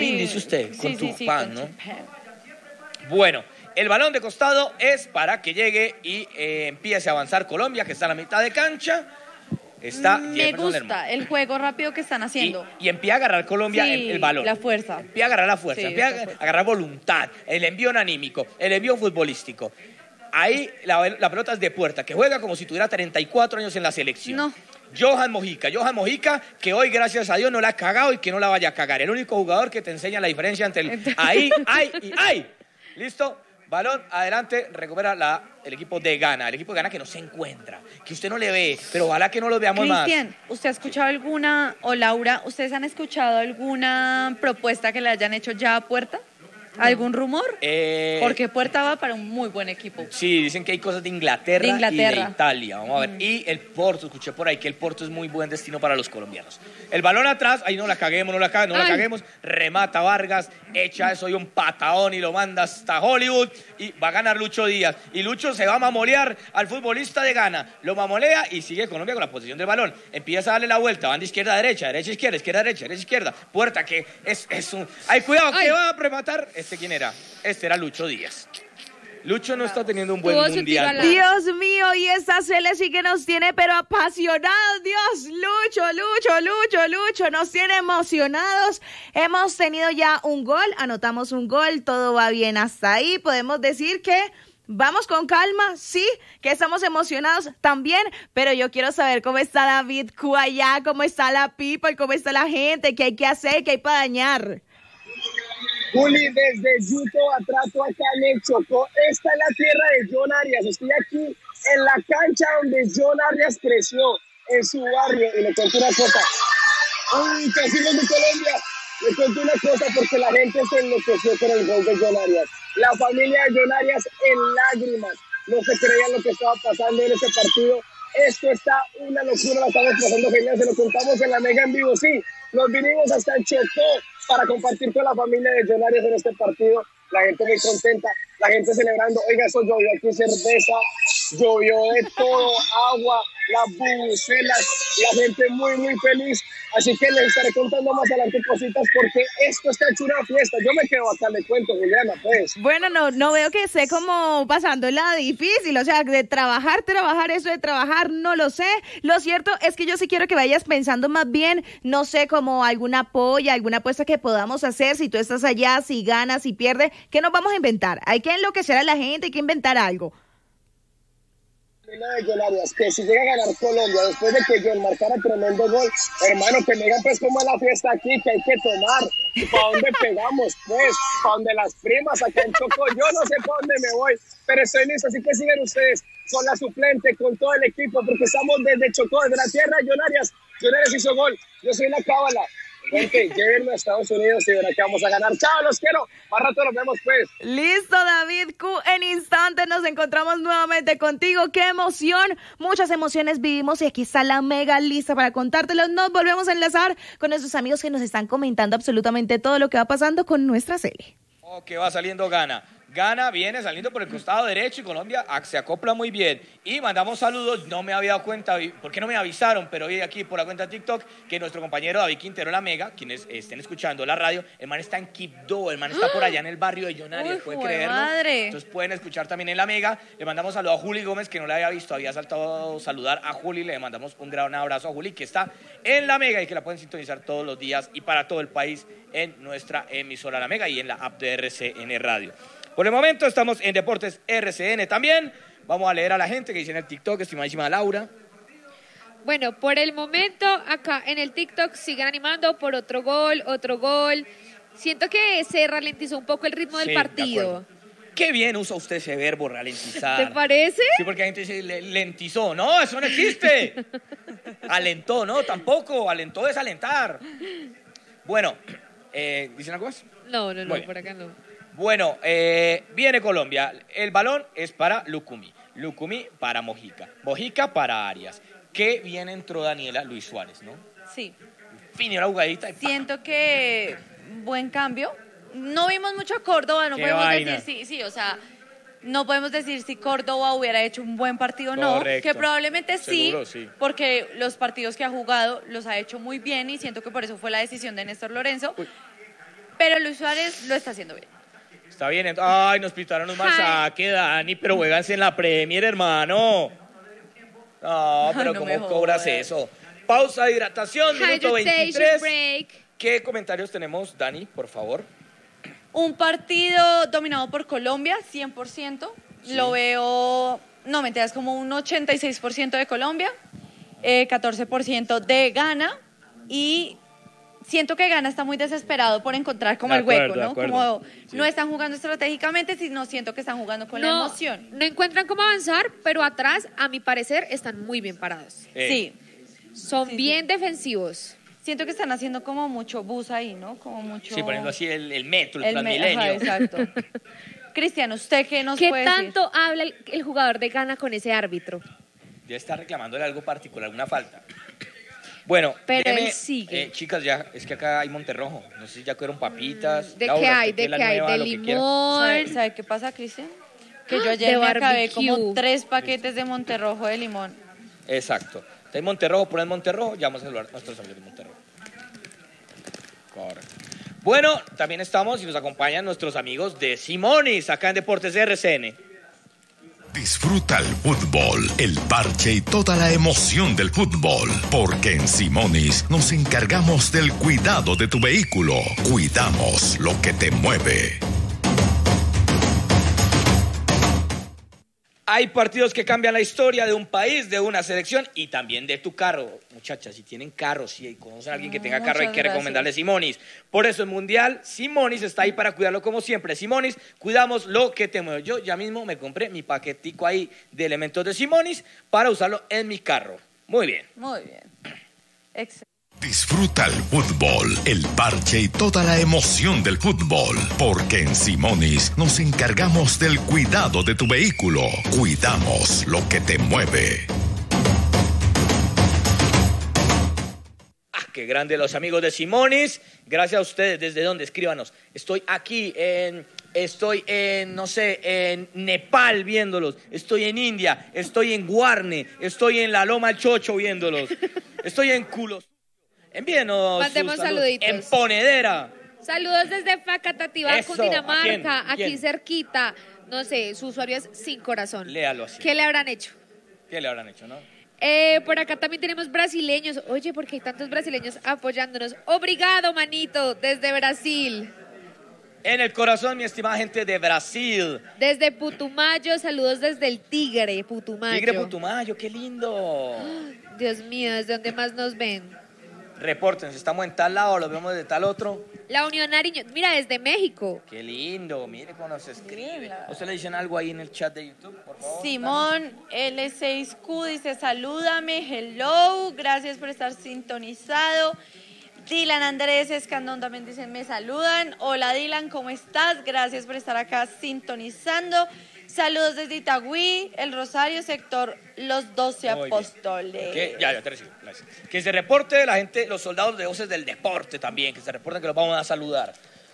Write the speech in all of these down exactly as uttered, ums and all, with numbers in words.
Chupín, sí, dice usted, sí, con sí, tu sí, pan, con ¿no? Chupín. Bueno, el balón de costado es para que llegue y eh, empiece a avanzar Colombia, que está a la mitad de cancha. Está Me Jefferson Lerma. gusta el juego rápido que están Y, haciendo. y empieza a agarrar Colombia el, el Sí, balón. la fuerza. Empieza a agarrar la fuerza, Sí, empieza esa a fuerza. agarrar voluntad, el envío anímico, el envío futbolístico. Ahí la, la pelota es de Puerta, que juega como si tuviera treinta y cuatro años en la selección. No. Johan Mojica, Johan Mojica, que hoy, gracias a Dios, no la ha cagado y que no la vaya a cagar. El único jugador que te enseña la diferencia entre el ahí, ahí y ahí. ¿Listo? Balón, adelante, recupera la, el equipo de Ghana. El equipo de Ghana que no se encuentra, que usted no le ve, pero ojalá que no lo veamos más. Cristian, ¿usted ha escuchado alguna, o Laura, ustedes han escuchado alguna propuesta que le hayan hecho ya a Puerta? ¿Algún rumor? Eh, Porque Puerta va para un muy buen equipo. Sí, dicen que hay cosas de Inglaterra, De Inglaterra. y de Italia. Vamos a ver. Mm. Y el Porto, escuché por ahí que el Porto es muy buen destino para los colombianos. El balón atrás, ahí no la caguemos, no la caguemos, no la Ay. caguemos. Remata Vargas, echa eso y un patadón y lo manda hasta Hollywood y va a ganar Lucho Díaz. Y Lucho se va a mamolear al futbolista de Ghana. Lo mamolea y sigue Colombia con la posición del balón. Empieza a darle la vuelta, van de izquierda a derecha, derecha a izquierda, izquierda a derecha, derecha a izquierda. Puerta que es, es un... ¡Ay, cuidado! Ay. ¿Qué va a prematar? ¿Este quién era? Este era Lucho Díaz. Lucho no está teniendo un buen Tuvo su mundial. tiro al Dios mío, y esta Cele sí que nos tiene pero apasionados, Dios, Lucho, Lucho, Lucho, Lucho, nos tiene emocionados. Hemos tenido ya un gol, anotamos un gol, todo va bien hasta ahí, podemos decir que vamos con calma, sí, que estamos emocionados también, pero yo quiero saber cómo está David Q allá, cómo está la people, cómo está la gente, qué hay que hacer, qué hay para dañar. Juli, desde Yuto a Trato acá en el Chocó, esta es la tierra de John Arias. Estoy aquí en la cancha donde John Arias creció, en su barrio, y le cuento una cosa. ¡Ay, casinos de Colombia! Le cuento una cosa porque la gente se enloqueció con el gol de John Arias. La familia de John Arias en lágrimas. No se creían lo que estaba pasando en ese partido. Esto está una locura, la estamos pasando genial, se lo contamos en la Mega en vivo, sí. Nos vinimos hasta el Chocó para compartir con la familia de John Arias en este partido. La gente muy contenta, la gente celebrando. Oiga, eso llovió aquí cerveza, llovió de todo, agua, las bubucelas, la gente muy, muy feliz. Así que les estaré contando más adelante cositas porque esto está hecho una fiesta. Yo me quedo acá, le cuento, Juliana, pues. Bueno, no, no veo que esté como pasándola difícil, o sea, de trabajar, trabajar, eso de trabajar, no lo sé. Lo cierto es que yo sí quiero que vayas pensando más bien, no sé, como alguna apoya, alguna apuesta que podamos hacer, si tú estás allá, si ganas, si pierdes, ¿qué nos vamos a inventar? Hay que enloquecer a la gente, hay que inventar algo. De John Arias, que si llega a ganar Colombia después de que John marcara tremendo gol, hermano, que me digan pues cómo es la fiesta aquí, que hay que tomar, para dónde pegamos, pues, para donde las primas acá en Chocó, yo no sé para dónde me voy, pero estoy listo, así que sigan ustedes con la suplente, con todo el equipo, porque estamos desde Chocó, desde la tierra de John Arias. John Arias hizo gol, yo soy la cábala. Gente, llévenme a Estados Unidos y verá que vamos a ganar. Chao, los quiero. Más rato nos vemos, pues. Listo, David Q. En instantes nos encontramos nuevamente contigo. ¡Qué emoción! Muchas emociones vivimos y aquí está la Mega lista para contártelos. Nos volvemos a enlazar con nuestros amigos que nos están comentando absolutamente todo lo que va pasando con nuestra serie. Oh, que va saliendo Ghana. Ghana viene saliendo por el costado derecho y Colombia se acopla muy bien. Y mandamos saludos, no me había dado cuenta, porque no me avisaron, pero hoy aquí por la cuenta de TikTok, que nuestro compañero David Quintero La Mega, quienes estén escuchando la radio, el man está en Quibdó, el man está por allá en el barrio de John Arias, ¿puede creerlo? Madre. Entonces pueden escuchar también en La Mega. Le mandamos saludos a Juli Gómez, que no la había visto, había saltado a saludar a Juli, le mandamos un gran abrazo a Juli, que está en La Mega y que la pueden sintonizar todos los días y para todo el país en nuestra emisora La Mega y en la app de R C N Radio. Por el momento estamos en Deportes R C N también. Vamos a leer a la gente que dice en el TikTok, estimadísima Laura. Bueno, por el momento acá en el TikTok siguen animando por otro gol, otro gol. Siento que se ralentizó un poco el ritmo Sí, del partido. Qué bien usa usted ese verbo, ralentizar. ¿Te parece? Sí, porque la gente dice, le- lentizó. No, eso no existe. Alentó, no, tampoco. Alentó es alentar. Bueno, eh, ¿dicen algo más? No, no, no, Muy bien. por acá no. Bueno, eh, viene Colombia. El balón es para Lucumí. Lucumí para Mojica. Mojica para Arias. Qué bien entró Daniela Luis Suárez, ¿no? Sí. Fin, la jugadita. Y ¡pa! Siento que buen cambio. No vimos mucho a Córdoba, no Qué podemos vaina. decir sí, sí, o sea, no podemos decir si Córdoba hubiera hecho un buen partido o no, Correcto. que probablemente sí, Seguro, sí. porque los partidos que ha jugado los ha hecho muy bien y siento que por eso fue la decisión de Néstor Lorenzo. Uy. pero Luis Suárez lo está haciendo bien. Está bien. ent- Ay, nos pitaron un mal saque, Dani, pero jueganse en la Premier, hermano. No, pero no ¿cómo me cobras jodas. eso? Pausa de hidratación, minuto Hydration veintitrés. break. ¿Qué comentarios tenemos, Dani, por favor? Un partido dominado por Colombia, cien por ciento. Lo veo, no mentiras, como un ochenta y seis por ciento de Colombia, eh, catorce por ciento de Ghana y siento que Ghana está muy desesperado por encontrar como De el hueco, acuerdo, de ¿no? acuerdo. Como Sí. no están jugando estratégicamente, sino siento que están jugando con la No, emoción. no encuentran cómo avanzar, pero atrás, a mi parecer, están muy bien parados. Eh, Sí, Son Sí, bien defensivos. siento que están haciendo como mucho bus ahí, ¿no? Como mucho... Sí, poniendo así el, el metro, el, el me- Transmilenio. ajá, exacto. Cristian, ¿usted qué nos ¿Qué puede decir? tanto habla el, el jugador de Ghana con ese árbitro? Ya está reclamándole algo particular, alguna falta. Bueno, Pero déjeme, él sigue. eh, chicas, ya, es que acá hay Monterrojo. No sé si ya fueron papitas. ¿De Laura, qué hay? usted que ¿De es la qué hay? nueva, ¿De lo que quiera. ¿Sabe, limón? sabe qué pasa, Cristian? Que yo Ah, ayer de me acabé barbecue. como tres paquetes de Monterrojo de limón. Exacto. Está en Monterrojo, ponen Monterrojo, ya vamos a saludar a nuestros amigos de Monterrojo. Correcto. Bueno, también estamos y nos acompañan nuestros amigos de Simonis, acá en Deportes R C N. Disfruta el fútbol, el parche y toda la emoción del fútbol, porque en Simonis nos encargamos del cuidado de tu vehículo. Cuidamos lo que te mueve. Hay partidos que cambian la historia de un país, de una selección y también de tu carro. Muchachas, si tienen carro, si conocen a alguien que tenga carro, hay Muchas que gracias. recomendarle Simonis. Por eso en Mundial, Simonis está ahí para cuidarlo como siempre. Simonis, cuidamos lo que te mueve. Yo ya mismo me compré mi paquetico ahí de elementos de Simonis para usarlo en mi carro. Muy bien. Muy bien. Excelente. Disfruta el fútbol, el parche y toda la emoción del fútbol, porque en Simonis nos encargamos del cuidado de tu vehículo. Cuidamos lo que te mueve. Ah, qué grande los amigos de Simonis. Gracias a ustedes. ¿Desde dónde? Escríbanos. Estoy aquí en... Estoy en, no sé, en Nepal viéndolos. Estoy en India. Estoy en Guarne. Estoy en la Loma del Chocho viéndolos. Estoy en Culos. Envíenos Mandemos sus saludos. saluditos. En Ponedera. Saludos desde Facatativá, Eso, Cundinamarca, ¿a quién? aquí ¿Quién? cerquita. No sé, su usuario es Sin Corazón. Léalo así. ¿Qué le habrán hecho? ¿Qué le habrán hecho, no? Eh, por acá también tenemos brasileños. Oye, porque hay tantos brasileños apoyándonos. Obrigado, manito, desde Brasil. En el corazón, mi estimada gente de Brasil. Desde Putumayo, saludos desde el Tigre, Putumayo. Tigre Putumayo, qué lindo. Dios mío, ¿desde dónde más nos ven? Repórtense, estamos en tal lado, los vemos de tal otro. La Unión Nariño, mira, desde México. Qué lindo, mire cómo nos escribe. ¿Usted le dicen algo ahí en el chat de YouTube, por favor? Simón L seis Q dice, salúdame, hello, gracias por estar sintonizado. Dylan Andrés Escandón también dicen, me saludan. Hola Dylan, ¿cómo estás? Gracias por estar acá sintonizando. Saludos desde Itagüí, El Rosario, sector Los Doce Muy bien. Apóstoles. Que, ya, ya te recibo. Gracias. Que se reporte la gente, los soldados de voces del deporte también, que se reporten que los vamos a saludar.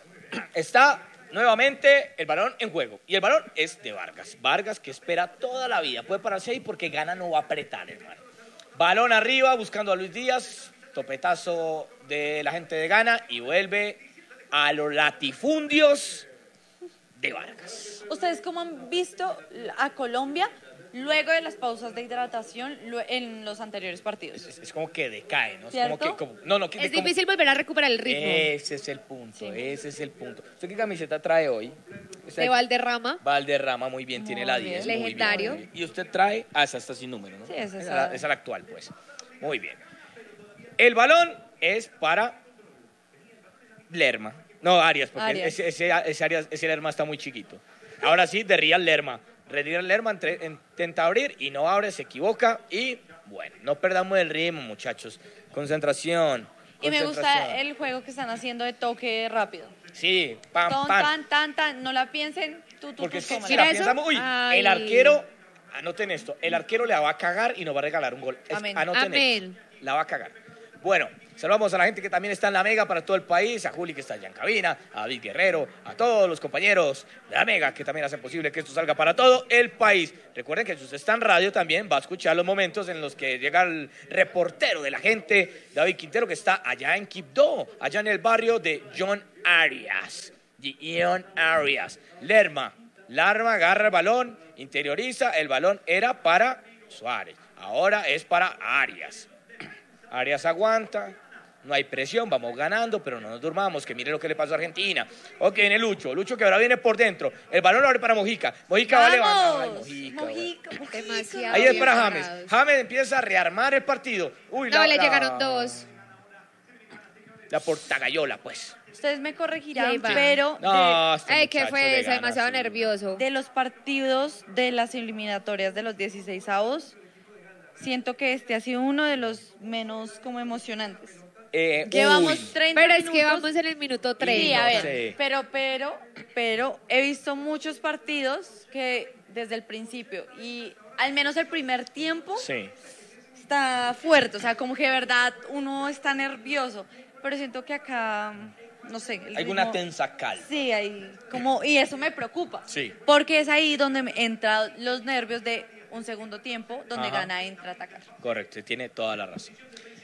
Está nuevamente el balón en juego. Y el balón es de Vargas. Vargas que espera toda la vida. Puede pararse ahí porque Ghana no va a apretar, hermano. Balón arriba buscando a Luis Díaz. Topetazo de la gente de Ghana y vuelve a los latifundios de Vargas. ¿Ustedes cómo han visto a Colombia luego de las pausas de hidratación lu- en los anteriores partidos? Es, es como que decae, ¿no? Es ¿Cierto? como que, como- no, no, que, Es como- difícil volver a recuperar el ritmo. Ese es el punto, Sí. ese es el punto. ¿Usted qué camiseta trae hoy? Esa De Valderrama. Valderrama, muy bien, tiene la Muy diez. bien. muy Legendario. bien, muy bien. Y usted trae, ah, esa está sin número, ¿no? Sí, esa es está- la, esa es la actual, pues. Muy bien. El balón es para Lerma. No, Arias, porque Arias. Ese, ese, ese, Arias- ese Lerma está muy chiquito. Ahora sí, de Real Lerma. Real Lerma entre- intenta abrir y no abre, se equivoca. Y bueno, no perdamos el ritmo, muchachos. Concentración. Y me gusta concentración. el juego que están haciendo de toque rápido. Sí, pam, Ton, pam. tan, tan, tan, no la piensen, tú, tú, Porque tú, es que tómala. si la ¿Mira eso? pensamos, uy, Ay. el arquero, anoten esto, el arquero le va a cagar y nos va a regalar un gol. Es- Amén. Anoten Amén. esto, la va a cagar. Bueno, Saludamos a la gente que también está en la Mega para todo el país, a Juli que está allá en cabina, a David Guerrero, a todos los compañeros de la Mega que también hacen posible que esto salga para todo el país. Recuerden que si usted está en radio también va a escuchar los momentos en los que llega el reportero de la gente, David Quintero, que está allá en Quibdó, allá en el barrio de John Arias. De John Arias. Lerma. Lerma agarra el balón, interioriza, el balón era para Suárez, ahora es para Arias. Arias aguanta, no hay presión, vamos ganando, pero no nos durmamos, que mire lo que le pasó a Argentina. Ok, viene Lucho, Lucho que ahora viene por dentro, el balón lo abre para Mojica, Mojica va a levantar. Ay, Mojica, Mojica, Mojica. Demasiado ahí es bien para James, parados. James empieza a rearmar el partido. Uy, No, la, le la- llegaron dos. La portagayola, pues. Ustedes me Y ahí corregirán, va. pero No, este Ay, ¿qué muchacho fue de eso? ganas, Demasiado sí. nervioso. de, de los partidos de las eliminatorias de los dieciseisavos, siento que este ha sido uno de los menos como emocionantes. Eh, Llevamos uy. treinta Pero es minutos. que vamos en el minuto tres. Sí, a no ver, sé. pero, pero, pero he visto muchos partidos que desde el principio y al menos el primer tiempo Sí. está fuerte, o sea, como que de verdad uno está nervioso, pero siento que acá, no sé, el Hay una ritmo- tensacal. Sí, hay como, y eso me preocupa. Sí. Porque es ahí donde me entran los nervios de un segundo tiempo, donde Ajá. gana entra a atacar. Correcto, tiene toda la razón.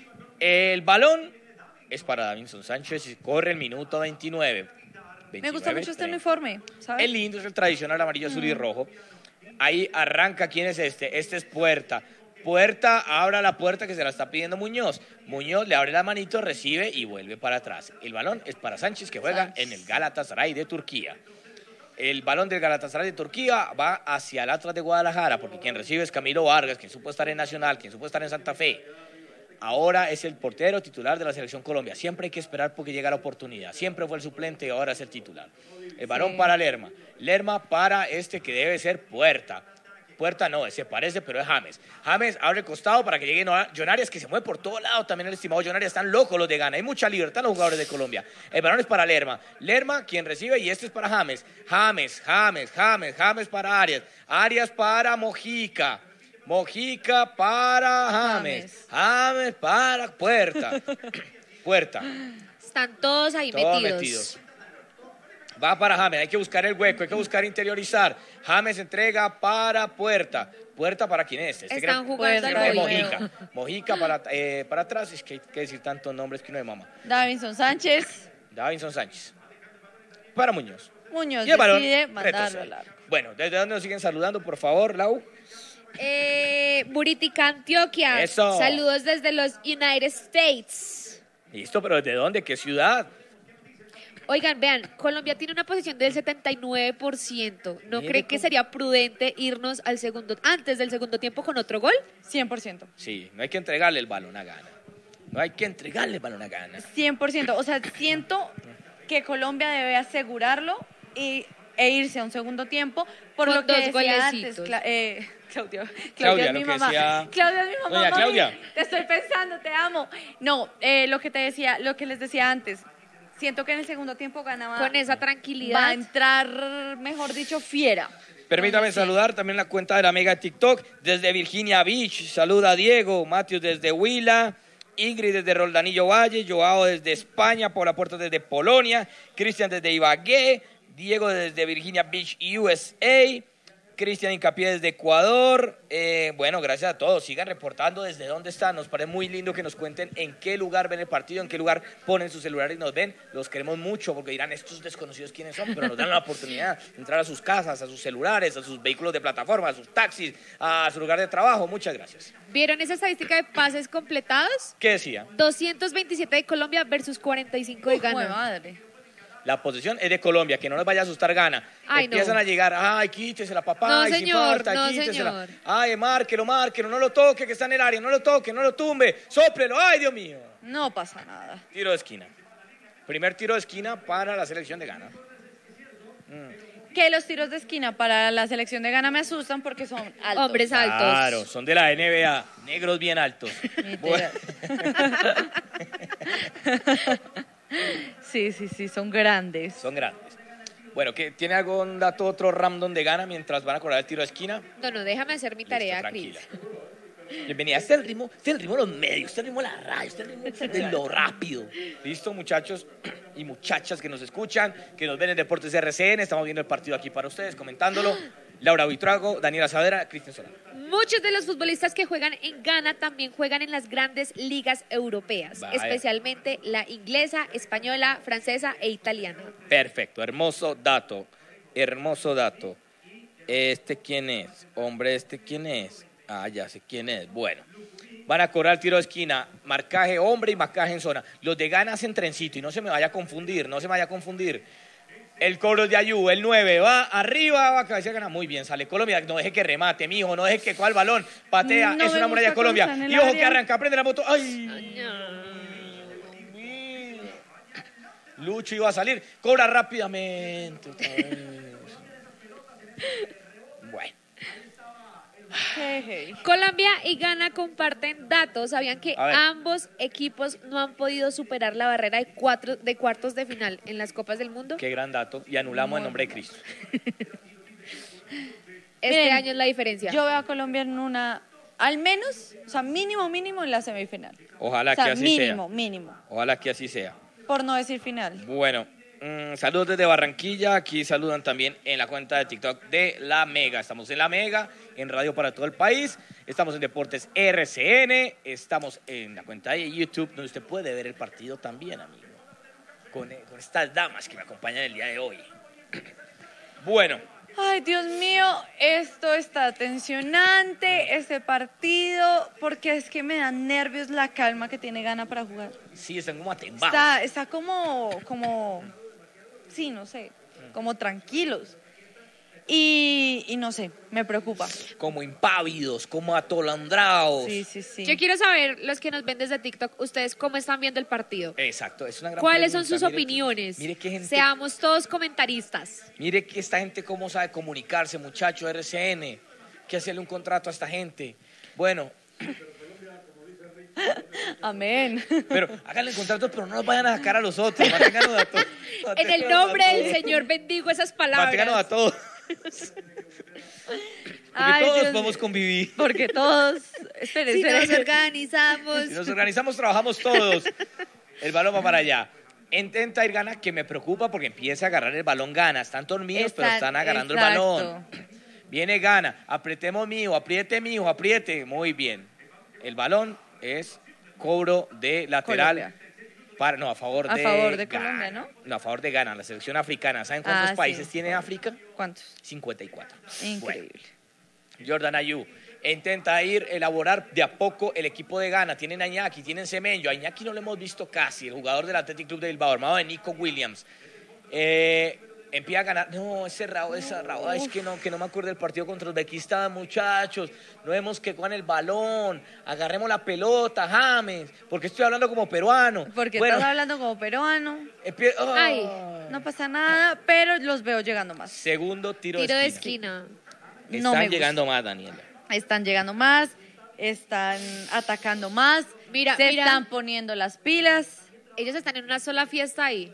El balón es para Davinson Sánchez y corre el minuto veintinueve. Me gusta mucho este treinta. uniforme, ¿sabes? Es lindo, es el tradicional amarillo, azul y rojo. Ahí arranca, ¿quién es este? Este es Puerta. Puerta, abra la puerta que se la está pidiendo Muñoz. Muñoz le abre la manito, recibe y vuelve para atrás. El balón es para Sánchez, que juega Sánchez. en el Galatasaray de Turquía. El balón del Galatasaray de Turquía va hacia el Atlas de Guadalajara, porque quien recibe es Camilo Vargas, quien supo estar en Nacional, quien supo estar en Santa Fe. Ahora es el portero titular de la Selección Colombia. Siempre hay que esperar porque llega la oportunidad. Siempre fue el suplente y ahora es el titular. El balón Sí. para Lerma. Lerma para este que debe ser Puerta. Puerta no, se parece, pero es James. James abre el costado para que llegue John Arias, que se mueve por todo lado. También el estimado John Arias. Están locos los de Ghana. Hay mucha libertad en los jugadores de Colombia. El balón es para Lerma. Lerma, quien recibe, y este es para James. James, James, James, James para Arias. Arias para Mojica. Mojica para James. James para Puerta. Puerta. Están todos ahí Todos metidos. metidos. Va para James, hay que buscar el hueco, hay que buscar interiorizar. James entrega para Puerta. Puerta para quién es. Este Están creo- jugando Puerta al de juego. Mojica. Mojica para, eh, para atrás. Es que hay que decir tantos nombres que no de mamá. Davinson Sánchez, Davinson Sánchez. Para Muñoz. Muñoz Y el balón decide mandarlo retrocede. al largo. Bueno, ¿desde dónde nos siguen saludando, por favor, Lau? Eh, Buritica, Antioquia. Eso. Saludos desde los United States. Listo, pero ¿desde dónde? ¿Qué ciudad? Oigan, vean, Colombia tiene una posición del setenta y nueve por ciento. ¿No Mire cree que cómo- sería prudente irnos al segundo, antes del segundo tiempo con otro gol? cien por ciento. Sí, no hay que entregarle el balón a Gana. No hay que entregarle el balón a Gana. cien por ciento. O sea, siento que Colombia debe asegurarlo y, e irse a un segundo tiempo, por Con lo que dos decía antes. golecitos. Cla- eh, Claudia, Claudia, Claudia, es lo mi que mamá. decía- Claudia es mi mamá. Doña mami. Claudia. Te estoy pensando, te amo. No, eh, lo que te decía, lo que les decía antes. Siento que en el segundo tiempo ganaba. Con esa Va a tranquilidad. entrar, mejor dicho, fiera. Permítame saludar también la cuenta de la Mega de TikTok desde Virginia Beach. Saluda a Diego, Matius desde Huila, Ingrid desde Roldanillo Valle, Joao desde España, Paula Puerto desde Polonia, Cristian desde Ibagué, Diego desde Virginia Beach, U S A, Cristian Incapié desde Ecuador. Eh, bueno, gracias a todos. Sigan reportando desde dónde están. Nos parece muy lindo que nos cuenten en qué lugar ven el partido, en qué lugar ponen su celular y nos ven. Los queremos mucho porque dirán estos desconocidos quiénes son, pero nos dan la oportunidad de entrar a sus casas, a sus celulares, a sus vehículos de plataforma, a sus taxis, a su lugar de trabajo. Muchas gracias. ¿Vieron esa estadística de pases completados? ¿Qué decía? doscientos veintisiete de Colombia versus cuarenta y cinco de Jue Ghana. madre. La posesión es de Colombia, que no les vaya a asustar Gana. Ay, Empiezan no. a llegar, ay, quítesela, papá, No, ay, sin señor, falta, no, quítesela. señor. Ay, márquelo, márquelo, no lo toque, que está en el área, no lo toque, no lo tumbe, sóplelo, ay, Dios mío. No pasa nada. Tiro de esquina. Primer tiro de esquina para la selección de Ghana. Que los tiros de esquina para la selección de Ghana me asustan porque son altos. Hombres altos. Claro, son de la N B A, negros bien altos. Bueno, Sí, sí, sí, son grandes. son grandes. Bueno, ¿qué, ¿tiene algún dato otro random de Ghana mientras van a cobrar el tiro de esquina? No, no, déjame hacer mi tarea, Listo, Cris. tranquila. Bienvenida. Este es el ritmo, este es el ritmo de los medios, este es el ritmo de la radio, este es el ritmo de lo rápido. Listo, muchachos y muchachas que nos escuchan, que nos ven en Deportes R C N. Estamos viendo el partido aquí para ustedes, comentándolo. Laura Buitrago, Daniela Saavedra, Cristian Solano. Muchos de los futbolistas que juegan en Ghana también juegan en las grandes ligas europeas, Vaya. especialmente la inglesa, española, francesa e italiana. Perfecto, hermoso dato, hermoso dato. ¿Este quién es? Hombre, ¿este quién es? Ah, ya sé quién es. Bueno, van a cobrar tiro de esquina, marcaje hombre y marcaje en zona. Los de Ghana hacen trencito y no se me vaya a confundir, no se me vaya a confundir. El cobro de Ayú, el nueve, va arriba, va a cabeza gana. Muy bien, sale Colombia, no deje que remate, mijo, no deje que coja el balón, patea, No es me una muralla gusta Colombia. cómo está en Y el ojo área. que arranca, prende la moto. ¡Ay! Lucho iba a salir, cobra rápidamente. Otra vez. Bueno. Colombia y Ghana comparten datos. ¿Sabían que A ver. ambos equipos no han podido superar la barrera de, cuatro, de cuartos de final en las Copas del Mundo? Qué gran dato. Y anulamos en nombre de Cristo. Este Miren, año es la diferencia. Yo veo a Colombia en una, al menos, o sea, mínimo, mínimo en la semifinal. Ojalá O sea, que así mínimo, sea. mínimo, Ojalá que así sea. por no decir final. Bueno, mm, saludos desde Barranquilla. Aquí saludan también en la cuenta de TikTok de La Mega. Estamos en La Mega, en radio para todo el país. Estamos en Deportes R C N. Estamos en la cuenta de YouTube, donde usted puede ver el partido también, amigo. Con, eh, con estas damas que me acompañan el día de hoy. Bueno, Ay, Dios mío, esto está tensionante, este partido, porque es que me dan nervios la calma que tiene Ghana para jugar. sí, están como atembados. Está, está como, como, sí, no sé, como tranquilos. Y, y no sé, me preocupa. Como impávidos, como atolandrados. Sí, sí, sí. Yo quiero saber, los que nos ven desde TikTok, ustedes cómo están viendo el partido. Exacto, es una gran ¿Cuáles son pregunta. sus Mire que- opiniones? mire qué gente. Seamos todos comentaristas. Mire que esta gente cómo sabe comunicarse, muchacho, R C N. Que hacerle un contrato a esta gente. Bueno, Amén. pero háganle contratos, pero no nos vayan a sacar a los otros. Manténganos a todos. En el nombre del Señor bendigo esas Manténganos a palabras. todos. Porque Ay, todos Dios podemos mío. convivir. Porque todos, espere, Si nos espere. organizamos. Si nos organizamos, trabajamos todos. El balón va para allá. Intenta ir Ghana, que me preocupa porque empieza a agarrar el balón Ghana. Están dormidos, pero están agarrando el balón. Viene Ghana. Apretemos, mijo, apriete, mijo, apriete. Muy bien. El balón es cobro de lateral. Colombia. Para, no, a favor A de favor de Ghana. Colombia, ¿no? No, a favor de Ghana, la selección africana. ¿Saben cuántos Ah, países sí. tiene África? ¿Cuántos? cincuenta y cuatro. Increíble. Bueno, Jordan Ayew intenta ir, elaborar de a poco el equipo de Ghana. Tienen a Iñaki, tienen Semenyo. A Iñaki no lo hemos visto casi, el jugador del Athletic Club de Bilbao, hermano de Nico Williams. Eh, empieza a ganar. No, ese Raúl, esa Raúl, es que no, que no me acuerdo del partido contra Uzbekistán, muchachos. No vemos que juegan el balón. Agarremos la pelota, James. Porque estoy hablando como peruano. Porque bueno, estás hablando como peruano. empie- oh. Ay, No pasa nada, pero los veo llegando más. Segundo tiro, tiro de de esquina. esquina. Están No me gusta. llegando más, Daniela. Están llegando más, están atacando más, Mira, se mira. están poniendo las pilas. Ellos están en una sola fiesta ahí.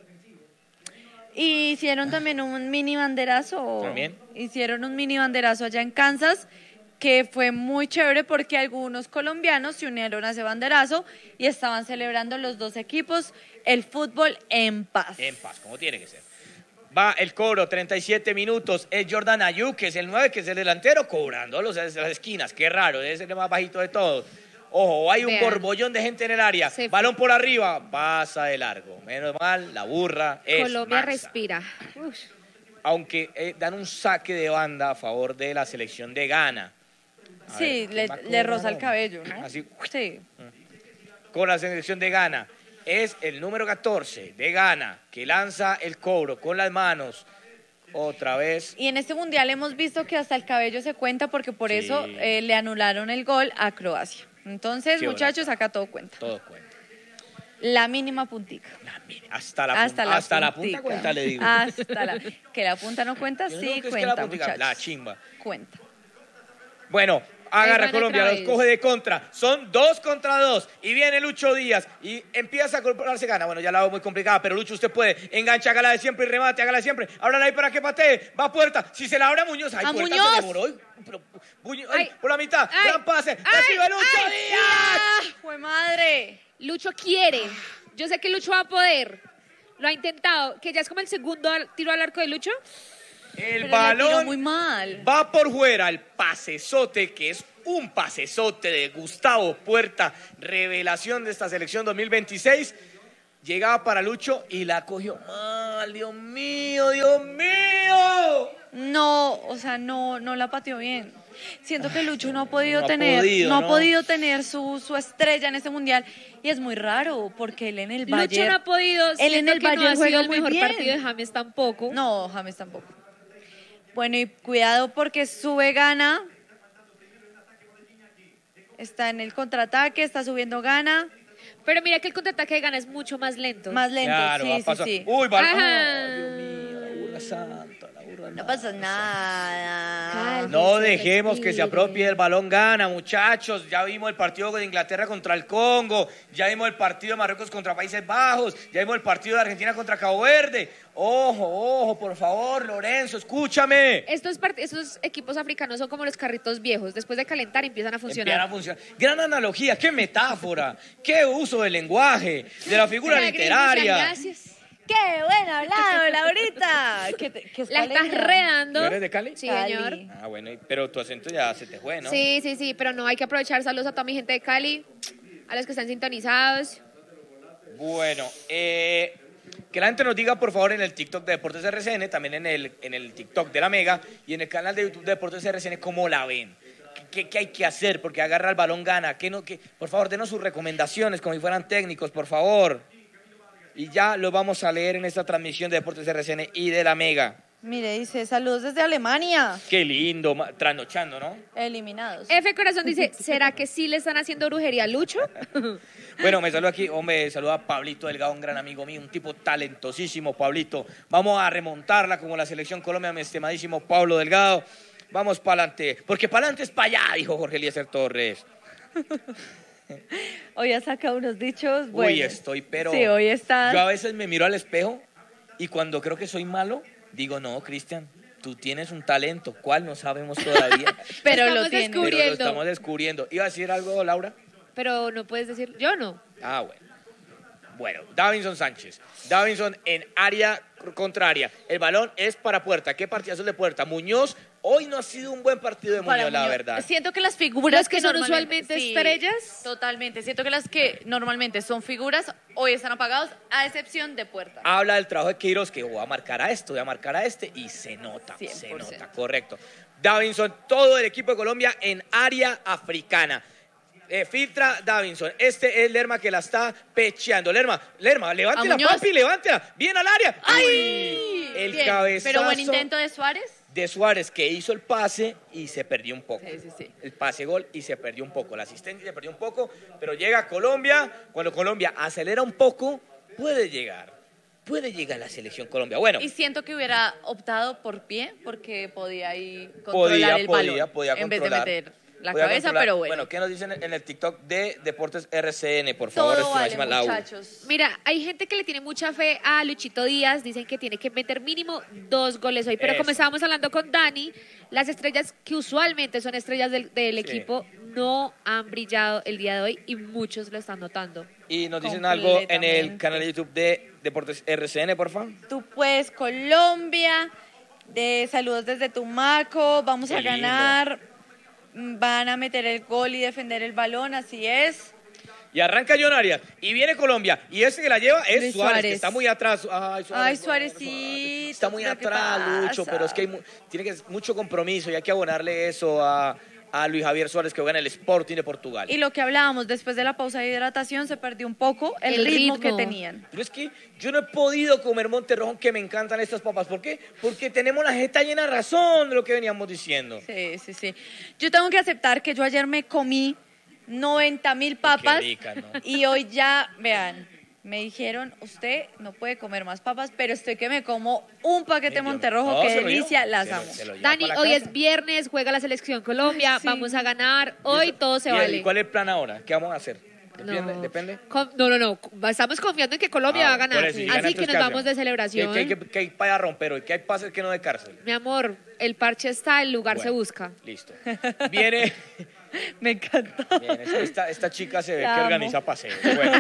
Y hicieron también un mini banderazo. ¿También? Hicieron un mini banderazo allá en Kansas, que fue muy chévere porque algunos colombianos se unieron a ese banderazo y estaban celebrando los dos equipos el fútbol en paz. En paz, como tiene que ser. Va el cobro, treinta y siete minutos. Es Jordan Ayew, que es el nueve, que es el delantero, cobrando los, las esquinas. Qué raro, debe ser el más bajito de todos. Ojo, hay un Vean. borbollón de gente en el área. Se Balón por arriba, pasa de largo. Menos mal, la burra es Colombia mansa. respira. Uf. Aunque eh, dan un saque de banda a favor de la selección de Ghana. A Sí, ver, le, ¿quién va a le roza cobrar? el cabello, ¿no? Así, Sí. con la selección de Ghana. Es el número catorce de Ghana que lanza el cobro con las manos. Otra vez. Y en este mundial hemos visto que hasta el cabello se cuenta porque por Sí. eso eh, le anularon el gol a Croacia. Entonces, Qué muchachos, acá todo cuenta. Todo cuenta. La mínima puntica. La mira, hasta la, Hasta punta, la hasta la puntica. punta cuenta, le digo. Hasta la. Que la punta no cuenta, Yo no sí creo que es que cuenta, la puntica- muchachos. la chimba. Cuenta. Bueno, Agarra van Colombia, otra los vez. coge de contra. Son dos contra dos. Y viene Lucho Díaz y empieza a comprarse gana. Bueno, ya la hago muy complicada, pero Lucho, usted puede. Engancha, hágala de siempre y remate, hágala de siempre. Ábrala ahí para que patee. Va a puerta. Si se la abre a Muñoz. Ay, ¡A puerta Muñoz! se demoró. Ay, pero, Muñoz, ay, Ay, por la mitad. ay, Gran pase. ay, Recibe Lucho ay, Díaz. ¡Ah, ¡Fue madre! Lucho quiere. Yo sé que Lucho va a poder. Lo ha intentado. Que ya es como el segundo al- tiro al arco de Lucho. El Pero la tiró balón muy mal. va por fuera. El pasesote, que es un pasesote de Gustavo Puerta, revelación de esta selección dos mil veintiséis. Llegaba para Lucho y la cogió mal. Dios mío, Dios mío. No, o sea, no, no la pateó bien. Siento que Lucho no ha podido no ha tener, podido, no ha ¿no? podido tener su, su estrella en este mundial y es muy raro porque él en el Lucho Bayern, no ha podido. él en siento el que no Bayern ha juega sido el muy mejor bien. partido de James tampoco. No, James tampoco. Bueno, y cuidado porque sube Gana. Está en el contraataque, está subiendo Gana. Pero mira que el contraataque de Gana es mucho más lento. Más lento, Claro, va a sí, sí, pasar. sí. Uy, balón. Ajá. Ay, Dios mío, la burra santa, la burra No pasa nada. Calma. No se dejemos que se respire. apropie el balón Gana, muchachos. Ya vimos el partido de Inglaterra contra el Congo, ya vimos el partido de Marruecos contra Países Bajos, ya vimos el partido de Argentina contra Cabo Verde. Ojo, ojo, por favor, Lorenzo, escúchame. Estos, part- estos equipos africanos son como los carritos viejos. Después de calentar empiezan a funcionar. Empiezan a funcionar. Gran analogía, qué metáfora, qué uso del lenguaje, de la figura Gracias, literaria. Gracias. ¡Qué buen hablado, Laurita! ¿Qué, te- qué es La estás caleña? redando. ¿Tú eres de Cali? Sí, Cali. señor. Ah, bueno, y- pero tu acento ya se te fue, ¿no? Sí, sí, sí, pero no hay que aprovechar. Saludos a toda mi gente de Cali, a los que están sintonizados. Bueno, eh, que la gente nos diga, por favor, en el TikTok de Deportes R C N, también en el, en el TikTok de La Mega y en el canal de YouTube de Deportes R C N, cómo la ven. ¿Qué, qué hay que hacer? Porque agarra el balón, Gana. ¿Qué no, qué? Por favor, denos sus recomendaciones, como si fueran técnicos, por favor. Y ya lo vamos a leer en esta transmisión de Deportes R C N y de La Mega. Mire, dice, saludos desde Alemania. Qué lindo, ma- trasnochando, ¿no? Eliminados. F Corazón dice, ¿será que sí le están haciendo brujería a Lucho? Bueno, me saluda aquí, hombre, saluda a Pablito Delgado, un gran amigo mío, un tipo talentosísimo, Pablito. Vamos a remontarla como la selección Colombia, mi estimadísimo Pablo Delgado. Vamos para adelante, porque para adelante es para allá, dijo Jorge Eliezer Torres. Hoy ha sacado unos dichos. Uy, Bueno. estoy, pero... Sí, hoy estás. Yo a veces me miro al espejo y cuando creo que soy malo, digo, no, Cristian, tú tienes un talento, ¿cuál no sabemos todavía? Pero Estamos lo tiene. Pero lo descubriendo. estamos descubriendo. ¿Iba a decir algo, Laura? Pero no puedes decir, yo no. Ah, bueno. Bueno, Davinson Sánchez. Davinson en área contraria. El balón es para Puerta. ¿Qué partidazo de Puerta? Muñoz, hoy no ha sido un buen partido de Para Muñoz, la Muñoz. verdad. Siento que las figuras Los que son normalmente- usualmente estrellas. Totalmente. Siento que las que normalmente son figuras hoy están apagados, a excepción de Puerta. Habla del trabajo de Queiroz, que voy a marcar a esto, voy a marcar a este, y se nota, cien se por nota, ciento. correcto. Davinson, todo el equipo de Colombia en área africana. Eh, filtra Davinson. Este es Lerma que la está pecheando. Lerma, Lerma, levántela, Muñoz. papi, levántela. Bien al área. ¡Ay! Uy, el Bien, cabezazo Pero buen intento de Suárez. de Suárez, que hizo el pase y se perdió un poco. Sí, sí, sí. El pase gol y se perdió un poco. La asistencia se perdió un poco, pero llega a Colombia. Cuando Colombia acelera un poco, puede llegar. Puede llegar la selección Colombia. Bueno, Y siento que hubiera optado por pie porque podía ahí controlar podía, el podía, balón podía en vez de controlar. meter la Podía cabeza, controlar. pero bueno. Bueno, ¿qué nos dicen en el TikTok de Deportes R C N? Por favor, Todo vale, estimadísima Lau. muchachos. Mira, hay gente que le tiene mucha fe a Luchito Díaz, dicen que tiene que meter mínimo dos goles hoy, pero como Eso. estábamos hablando con Dani, las estrellas que usualmente son estrellas del, del Sí. equipo no han brillado el día de hoy y muchos lo están notando. Y nos dicen algo en el Completamente. canal de YouTube de Deportes R C N, por favor. Tú puedes, Colombia. De saludos desde Tumaco. Vamos Qué a lindo. ganar. Van a meter el gol y defender el balón, así es. Y arranca John Arias. Y viene Colombia. Y ese que la lleva es Luis Suárez, Suárez. que está muy atrás. Ay, Suárez. Ay, bueno, Suárezito, Está muy pero ¿qué atrás, Lucho. pasa? Pero es que hay mu- tiene que mucho compromiso y hay que abonarle eso a, a Luis Javier Suárez, que juega en el Sporting de Portugal. Y lo que hablábamos, después de la pausa de hidratación se perdió un poco el, El ritmo, ritmo. que tenían. Pero es que yo no he podido comer Monterrón, que me encantan estas papas. ¿Por qué? Porque tenemos la jeta llena de razón de lo que veníamos diciendo. Sí, sí, sí. Yo tengo que aceptar que yo ayer me comí noventa mil papas rica, ¿no? y hoy ya, vean, Me dijeron, usted no puede comer más papas, pero estoy que me como un paquete Dios mío. Monterrojo, No, qué se lo delicia, llevo. las Se lo- amo. se lo llevo Dani, para la hoy casa. es viernes, juega la selección Colombia, Sí. vamos a ganar, hoy todo se ¿Y el- vale. ¿Y cuál es el plan ahora? ¿Qué vamos a hacer? No. ¿Depende? ¿Depende? Con- no, no, no, estamos confiando en que Colombia Ah, va a ganar, por eso, y gana, así que entonces, nos ¿qué vamos de hacemos? celebración. ¿Qué, qué, qué, qué hay para romper hoy? ¿Qué hay para hacer que no de cárcel? Mi amor, el parche está, el lugar se Bueno, busca. Listo. Viene, Me encanta. bien, esta, esta chica se ve La que amo. organiza paseos. Bueno,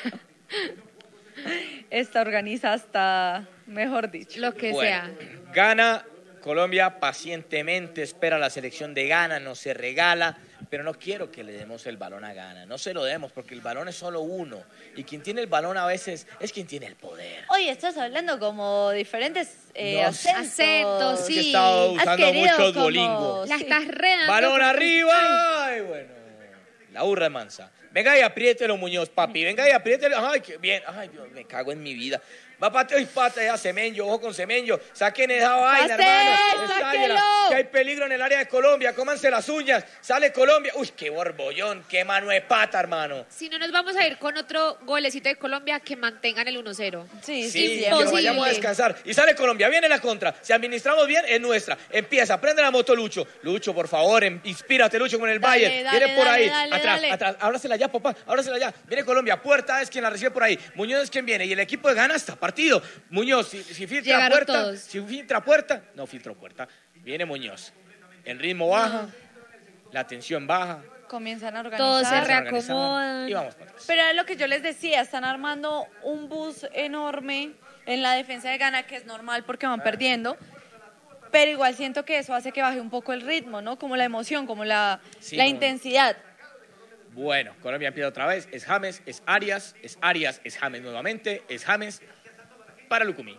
Esta organiza hasta, mejor dicho. Lo que bueno. sea. Gana Colombia pacientemente, espera la selección de Ghana, no se regala, pero no quiero que le demos el balón a Ghana, no se lo demos porque el balón es solo uno y quien tiene el balón a veces es quien tiene el poder. Oye, estás hablando como diferentes eh, No sé. acentos. Acentos, Es que sí. he estado Has usando querido mucho como- Duolingo. La Sí. estás redando. ¡Balón con- arriba! Ay, bueno. La burra es mansa. Venga y apriételo, Muñoz, papi. Venga y apriételo. Ay, qué bien. Ay, Dios, me cago en mi vida. Va pateo y pata ya, Semenyo, ojo con Semenyo. Saquen esa vaina, ¡Pase! hermano. ¡Sáquelo! Escállala, que hay peligro en el área de Colombia. Cómanse las uñas. Sale Colombia. Uy, qué borbollón, qué mano de pata, hermano. Si no nos vamos a ir con otro golecito de Colombia que mantengan el uno cero. Sí, sí, Sí, sí. que imposible. nos vayamos a descansar. Y sale Colombia, viene la contra. Si administramos bien, es nuestra. Empieza, prende la moto, Lucho. Lucho, por favor, em- inspírate, Lucho, con el Dale, Bayern. dale, Viene por dale, ahí, dale, atrás, dale. atrás. Ábrasela ya, papá, ábrasela ya. Viene Colombia, Puerta es quien la recibe por ahí. Muñoz es quien viene. Y el equipo de Ghana está partido. Muñoz, si, si filtra Llegaron Puerta, todos. si filtra Puerta, no filtró Puerta. Viene Muñoz. El ritmo baja, la tensión baja. Comienzan a organizar. Todos se Vamos a organizar reacomodan. Y vamos para atrás. Pero era lo que yo les decía, están armando un bus enorme en la defensa de Ghana, que es normal porque van perdiendo, pero igual siento que eso hace que baje un poco el ritmo, ¿no? Como la emoción, como la, Sí, la como- intensidad. Bueno, Colombia empieza otra vez. Es James, es Arias, es Arias, es James nuevamente, es James para Lucumí.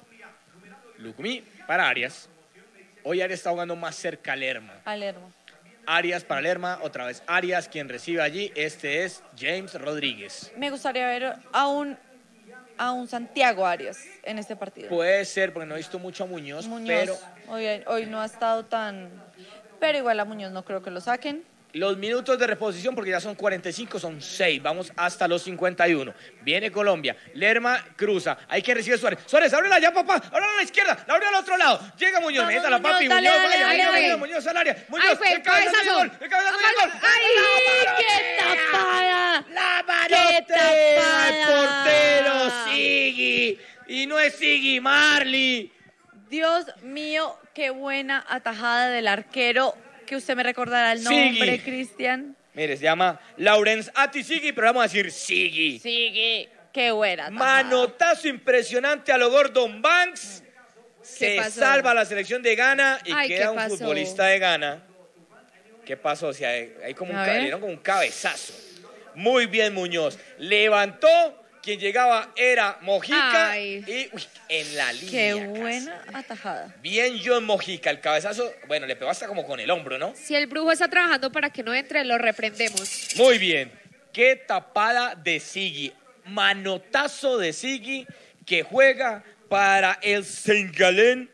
Lucumí para Arias. Hoy Arias está jugando más cerca a Lerma. Alermo. Arias para Lerma, otra vez Arias, quien recibe allí. Este es James Rodríguez. Me gustaría ver a un, a un Santiago Arias en este partido. Puede ser, porque no he visto mucho a Muñoz, Muñoz, pero hoy, hoy no ha estado tan... Pero igual a Muñoz no creo que lo saquen. los minutos de reposición, porque ya son cuarenta y cinco, son seis. Vamos hasta los cincuenta y uno. Viene Colombia. Lerma cruza. Hay que recibir Suárez. Suárez, ábrela ya, papá. Ábrela a la izquierda. La abre al otro lado. Llega Muñoz. Vamos, Métala, Muñoz, papi. dale, Muñoz, dale, vaya, dale, vaya, dale. vaya, Muñoz al área. Muñoz, Ahí fue, el cabezazo del cabezazo. gol. El cabezazo del gol. ¡Ay, qué tapada! La ¡Qué manotea tapada! el portero Siggy. Y no es Siggy, Marley. Dios mío, qué buena atajada del arquero, que usted me recordará el Siggy. nombre, Cristian. Mire, se llama Laurence Ati Siggy, pero vamos a decir Siggy. Sigue. Qué buena atajada. Manotazo impresionante a lo Gordon Banks. Se pasó? salva la selección de Ghana y Ay, queda ¿qué un pasó? futbolista de Ghana. ¿Qué pasó? O sea, hay hay como un, A ca- ver. le dieron como un cabezazo. Muy bien, Muñoz. Levantó. Quien llegaba era Mojica. Ay. Y uy, en la línea. Qué casi. buena atajada. Bien, John Mojica. El cabezazo, bueno, le pegó hasta como con el hombro, ¿no? Si el brujo está trabajando para que no entre, lo reprendemos. Muy bien. Qué tapada de Siggy. Manotazo de Siggy que juega para el Saint-Gallen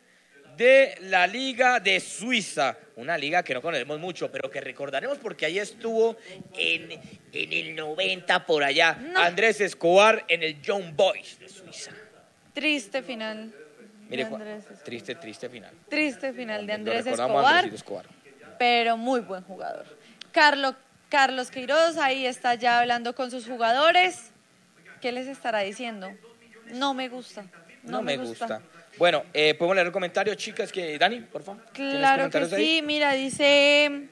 de la Liga de Suiza. Una liga que no conocemos mucho, pero que recordaremos porque ahí estuvo en, en el noventa por allá. No. Andrés Escobar en el Young Boys de Suiza. Triste final. Mire, de Juan, Andrés Escobar. triste, triste final. Triste final de Lo Andrés recordamos a Escobar, Andresito Escobar. pero muy buen jugador. Carlos, Carlos Queiroz ahí está ya hablando con sus jugadores. ¿Qué les estará diciendo? No me gusta. No, No, me gusta. Bueno, eh, podemos leer el comentario, chicas, que Dani, por favor. ¿Tienes Claro que comentarios ahí? sí, mira, dice,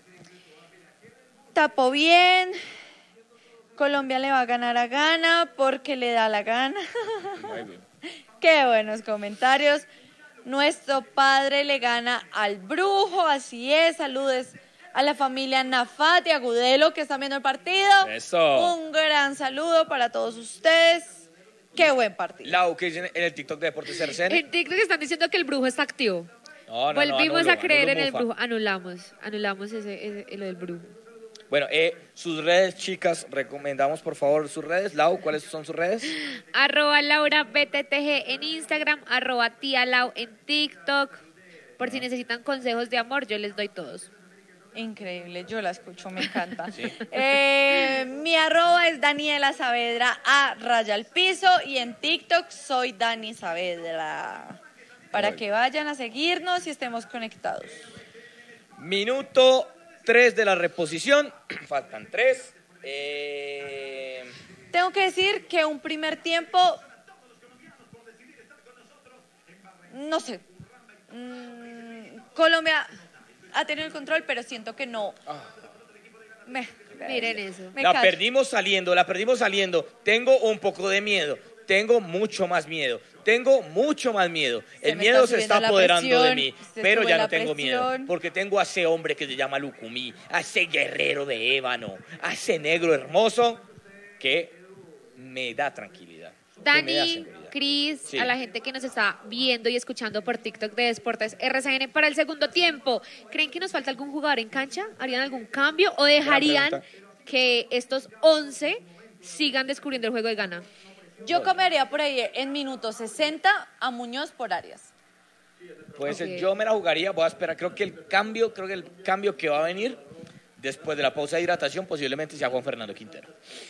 tapó bien, Colombia le va a ganar a Ghana porque le da la gana. Muy bien. Qué buenos comentarios. Nuestro padre le gana al brujo, así es, saludes a la familia Nafat y Agudelo que están viendo el partido. Eso. Un gran saludo para todos ustedes. Qué buen partido. Lau, ¿qué dicen en el TikTok de Deportes R C N? En TikTok están diciendo que el brujo está activo. No, no, no, Volvimos anulo, a creer anulo en el Mufa. brujo. Anulamos, anulamos ese, ese- lo del brujo. Bueno, eh, sus redes, chicas, recomendamos por favor sus redes. Lau, ¿cuáles son sus redes? Arroba Laura B T T G en Instagram, arroba tía Lau en TikTok. Por si necesitan consejos de amor, yo les doy todos. Increíble, yo la escucho, me encanta. Sí. Eh, mi arroba es Daniela Saavedra a raya al piso y en TikTok soy Dani Saavedra. Para Muy que vayan a seguirnos y estemos conectados. Minuto tres de la reposición. Faltan tres. Eh... Tengo que decir que un primer tiempo, no sé, mm, Colombia ha tenido el control, pero siento que no. Me, Miren eso. me La callo. perdimos saliendo, la perdimos saliendo. Tengo un poco de miedo. Tengo mucho más miedo. Tengo mucho más miedo. Se El me miedo está se está subiendo la apoderando de presión, mí, se pero sube ya la no tengo miedo. presión. Porque tengo a ese hombre que se llama Lucumí, a ese guerrero de ébano, a ese negro hermoso que me da tranquilidad. que me da Dani, seguridad. Cris, Sí. a la gente que nos está viendo y escuchando por TikTok de Deportes R C N para el segundo tiempo, ¿creen que nos falta algún jugador en cancha? ¿Harían algún cambio o dejarían pregunta. que estos once sigan descubriendo el juego de Ghana? Yo comería por ahí en minuto sesenta a Muñoz por Arias. Pues Ok. yo me la jugaría, voy a esperar. Creo que el cambio, creo que el cambio que va a venir después de la pausa de hidratación posiblemente sea Juan Fernando Quintero.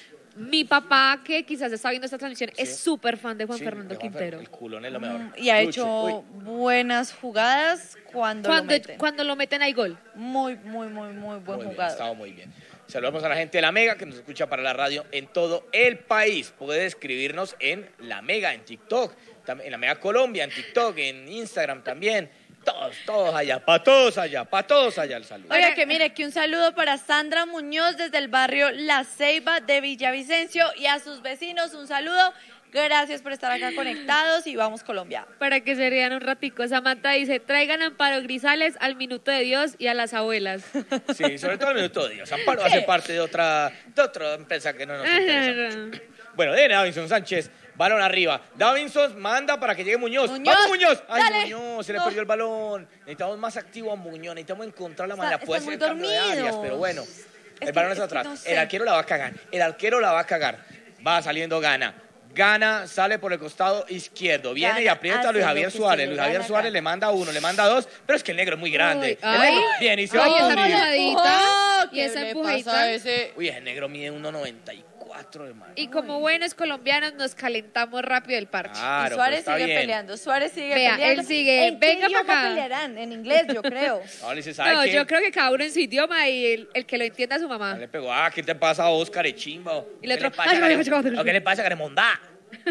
Mi papá, que quizás está viendo esta transmisión, es súper fan de Juan Sí, Fernando de Juan Fer- Quintero. El culón es lo mejor. Mm, Y ha Lucho, hecho uy, buenas jugadas cuando, lo Cuando, meten. cuando lo meten hay gol. Muy, muy, muy, muy buen muy bien, ha jugador. estado muy bien. Saludamos a la gente de La Mega que nos escucha para la radio en todo el país. Puede escribirnos en La Mega, en TikTok, tam- en La Mega Colombia, en TikTok, en Instagram también. Todos, todos allá, para todos allá, para todos allá el saludo. Oiga, que mire, que un saludo para Sandra Muñoz desde el barrio La Ceiba de Villavicencio y a sus vecinos un saludo. Gracias por estar acá conectados y vamos Colombia. Para que se rían un ratico, Samantha dice, traigan a Amparo Grisales al Minuto de Dios y a las abuelas. Sí, sobre todo el minuto de Dios. Amparo hace parte de otra, de otra empresa que no nos interesa mucho. Bueno, de Davinson Sánchez, balón arriba. Davinson manda para que llegue Muñoz. Muñoz, ¡Vamos, Muñoz! ¡Ay, dale. Muñoz! Se le No. perdió el balón. Necesitamos más activo a Muñoz. Necesitamos encontrar la Está- manera. Puede están ser muy el cambio de dormidos. Arias, pero bueno. El que- balón es es que atrás. no sé. El arquero la va a cagar. El arquero la va a cagar. Va saliendo Gana. Gana, sale por el costado izquierdo. Viene Gana y aprieta a hace Luis lo Javier que se Suárez. le Luis da Javier la Suárez gana. le manda uno, le manda dos, pero es que el negro es muy grande. Uy, El ay. negro viene y se va Ay, a esa hundir. empujadita. Y ¿Qué esa le empujadita. pasa a ese? Uy, el negro mide uno noventa y cuatro, hermano. Y como buenos colombianos nos calentamos rápido el parche. Claro, y Suárez pero está sigue bien. peleando, Suárez sigue Vea, peleando. él sigue, ¿En qué venga idioma pa' acá. pelearán? En inglés, yo creo. No, le dice, ¿sabe No, qué? yo creo que cada uno en su idioma y el, el que lo entienda es su No mamá. le pegó, ah, ¿qué te pasa a Oscar Echimba? Y el ¿Qué otro, le pasa, ay, Gare- ay, ay, ay, ay. ¿O ¿Qué le pasa, Garemondá?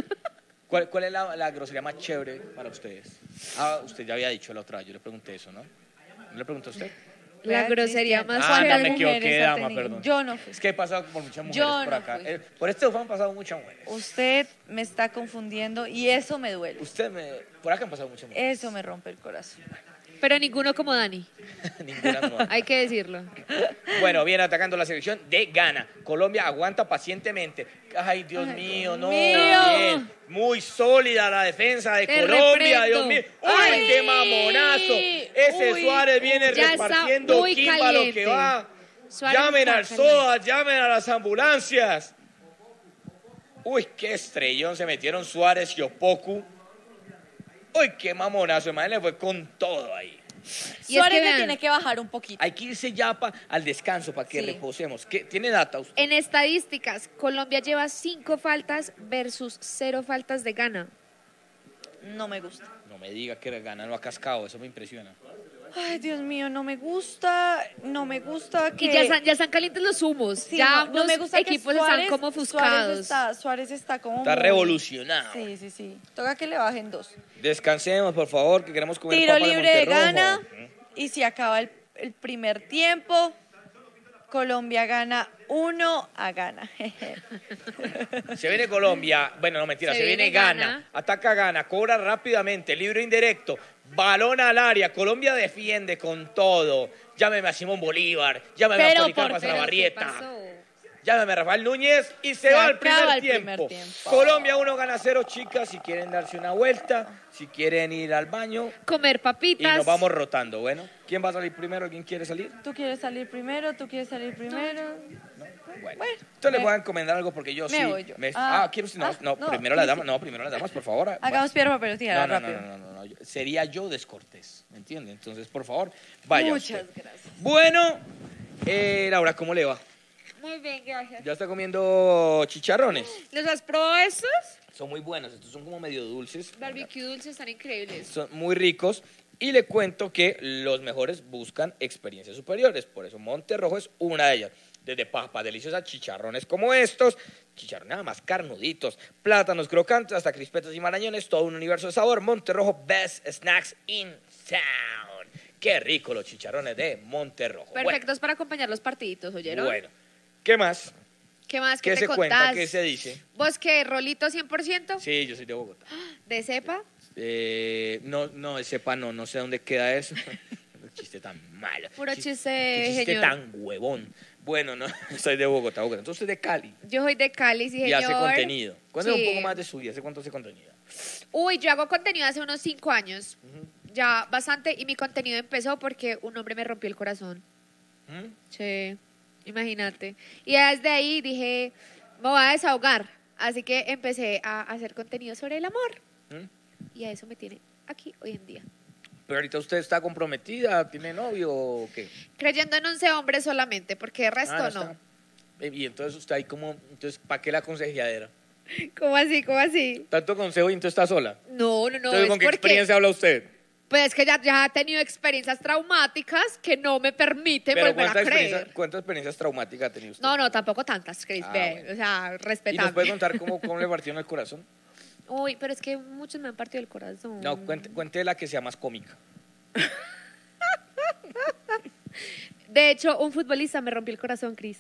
¿Cuál, ¿Cuál es la, la grosería más chévere para ustedes? Ah, usted ya había dicho la otra vez, yo le pregunté eso, ¿no? ¿No le preguntó a usted? La Vea, grosería Cristian, más Ah, ¿cuántas no, me chévere. equivoqué, mujeres ha dama, tenido? perdón. Yo no fui. Es que he pasado por muchas mujeres Yo por no acá. fui. Eh, por este han pasado muchas mujeres. Usted me está confundiendo y eso me duele. Usted me... Por acá han pasado muchas mujeres. Eso me rompe el corazón. Pero ninguno como Dani, Ninguna no. hay que decirlo. Bueno, viene atacando la selección de Ghana. Colombia aguanta pacientemente. Ay, Dios Ay, mío, Dios no. mío. Bien. Muy sólida la defensa de Te Colombia, reprendo. Dios mío. ¡Uy, Ay. qué mamonazo! Ese Uy. Suárez viene Ya está repartiendo muy quimba lo caliente. que va. Suárez Llamen está al SOA, llamen a las ambulancias. Uy, qué estrellón se metieron Suárez y Opoku. Uy, qué mamonazo, hermano, le fue con todo ahí. Y es Suárez que le vean, tiene que bajar un poquito. Hay que irse ya pa- al descanso para que Sí. reposemos. ¿Qué, ¿Tiene data usted? en estadísticas, Colombia lleva cinco faltas versus cero faltas de Ghana. No me gusta. No me diga que Ghana lo ha cascado, eso me impresiona. Ay, Dios mío, no me gusta, no me gusta que... Y ya están, ya están calientes los humos. Sí, ya no, no ambos me gusta que equipos Suárez- están como Suárez ofuscados. está, Suárez está como Está muy- revolucionado. Sí, sí, sí. Toca que le bajen dos. Descansemos, por favor, que queremos comer Tiro papa libre de Monterrojo. Ghana y se acaba el, el primer tiempo. Colombia gana uno a Ghana. Se viene Colombia, bueno, no mentira, se, Se viene, viene Ghana, Ghana. ataca Ghana, cobra rápidamente, libre indirecto, balón al área, Colombia defiende con todo. Llámeme a Simón Bolívar, llámeme Pero a Policarpo por- Pero, ¿qué Zabarrieta, pasó? llámeme a Rafael Núñez y se, Se va al acaba primer, el tiempo. primer tiempo. Colombia uno gana cero, chicas, si quieren darse una vuelta, si quieren ir al baño Comer y papitas. nos vamos rotando. Bueno, ¿quién va a salir primero? ¿Quién quiere salir? ¿Tú quieres salir primero? ¿Tú quieres salir primero? Bueno, Bueno, entonces le me- voy a encomendar algo porque yo me sí. voy yo. me- Ah, ah, quiero usted. No, ah, no, no, primero las ¿quieres- damas. No, primero las damas, por favor. Hagamos piedra, papel o tijera, No, no, no, rápido. no, no, no, no. Yo, sería yo descortés, ¿me entiende? Entonces, por favor, vaya Muchas usted. gracias. Bueno, eh, Laura, ¿cómo le va? Muy bien, gracias. ¿Ya está comiendo chicharrones? ¿Los has probado estos? Son muy buenos, estos son como medio dulces. Barbecue dulces están increíbles. Son muy ricos. Y le cuento que los mejores buscan experiencias superiores. Por eso Monterrojo es una de ellas. Desde papas deliciosas, chicharrones como estos, chicharrones nada más carnuditos, plátanos crocantes, hasta crispetas y marañones, todo un universo de sabor. Monterrojo, best snacks in town. Qué rico los chicharrones de Monterrojo. Perfectos para acompañar los partiditos, ¿oyeron? Bueno, ¿qué más? ¿Qué más? ¿Qué, ¿Qué te se contás? cuenta? ¿Qué se dice? ¿Vos qué? ¿Rolito cien por ciento? Sí, yo soy de Bogotá. ¿De cepa? Eh, no, no, sepa, no, no sé dónde queda eso. Un chiste tan malo. Puro Chis- chiste, qué chiste señor. tan huevón. Bueno, no, soy de Bogotá, Bogotá. Entonces de Cali. Yo soy de Cali, sí, Y señor. hace contenido. Cuéntame Sí. un poco más de su vida. ¿Hace cuánto hace contenido? Uy, yo hago contenido hace unos cinco años. Ya bastante. Y mi contenido empezó porque un hombre me rompió el corazón. ¿Mm? Sí, imagínate. Y desde ahí dije, me voy a desahogar. Así que empecé a hacer contenido sobre el amor. ¿Mm? Y a eso me tiene aquí hoy en día. Pero ahorita usted está comprometida, ¿tiene novio o qué? Creyendo en once hombres solamente, porque el resto Ah, no. está. Eh, Y entonces usted ahí como, entonces, ¿para qué la consejadera? ¿Cómo así? ¿Cómo así? Tanto consejo y entonces está sola. No, no, no. entonces, es ¿con qué porque, experiencia habla usted? pues es que ya, ya he tenido experiencias traumáticas que no me permiten Pero volver a ¿cuántas creer. experiencias, ¿cuántas experiencias traumáticas ha tenido usted? No, no, tampoco tantas, Chris. Ah, ve, bueno. O sea, ¿Y nos respetable. puede contar cómo, cómo le partieron el corazón? Uy, pero es que muchos me han partido el corazón. No, cuente, cuente la que sea más cómica. De hecho, un futbolista me rompió el corazón, Chris.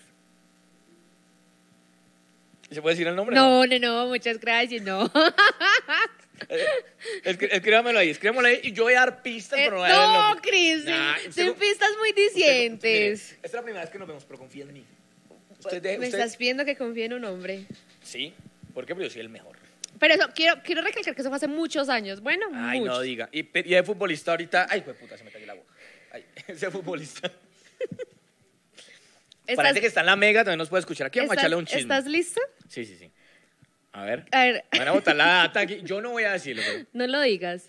¿Se puede decir el nombre? No, no, no, muchas gracias, no. Eh, escri- Escríbamelo ahí, escríbamelo ahí y yo voy a dar pistas, Eh, pero no voy a dar el no, nombre. Chris, Nah, sin, usted sin co- pistas muy usted co- mire, dicientes. esta es la primera vez que nos vemos, pero confía en mí. Usted, de- Me usted- estás pidiendo que confíe en un hombre. Sí, porque yo soy el mejor. Pero eso, quiero, quiero recalcar que eso fue hace muchos años. Bueno, Ay, muchos. no diga. Y, pe- y de futbolista ahorita. Ay, pues puta, se me cayó el agua. Ay, ese futbolista. ¿Estás, Parece que está en la mega, también nos puede escuchar. Aquí vamos a estás- echarle un chisme. ¿Estás listo? Sí, sí, sí. A ver. A ver, Van a botar la data aquí. Yo no voy a decirlo, pero. no lo digas.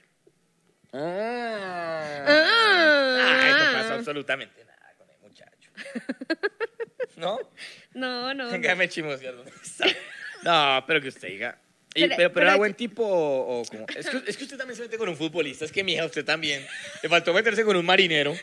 Ah. Ah. Ay, no pasa absolutamente nada con el muchacho. ¿No? No, no. Venga, me chismosear dónde está. No, pero que usted diga. Y- Pero- pero, pero, pero era hay- buen tipo o, o como. Es que, es que usted también se mete con un futbolista. Es que, mija, usted también. Le faltó meterse con un marinero.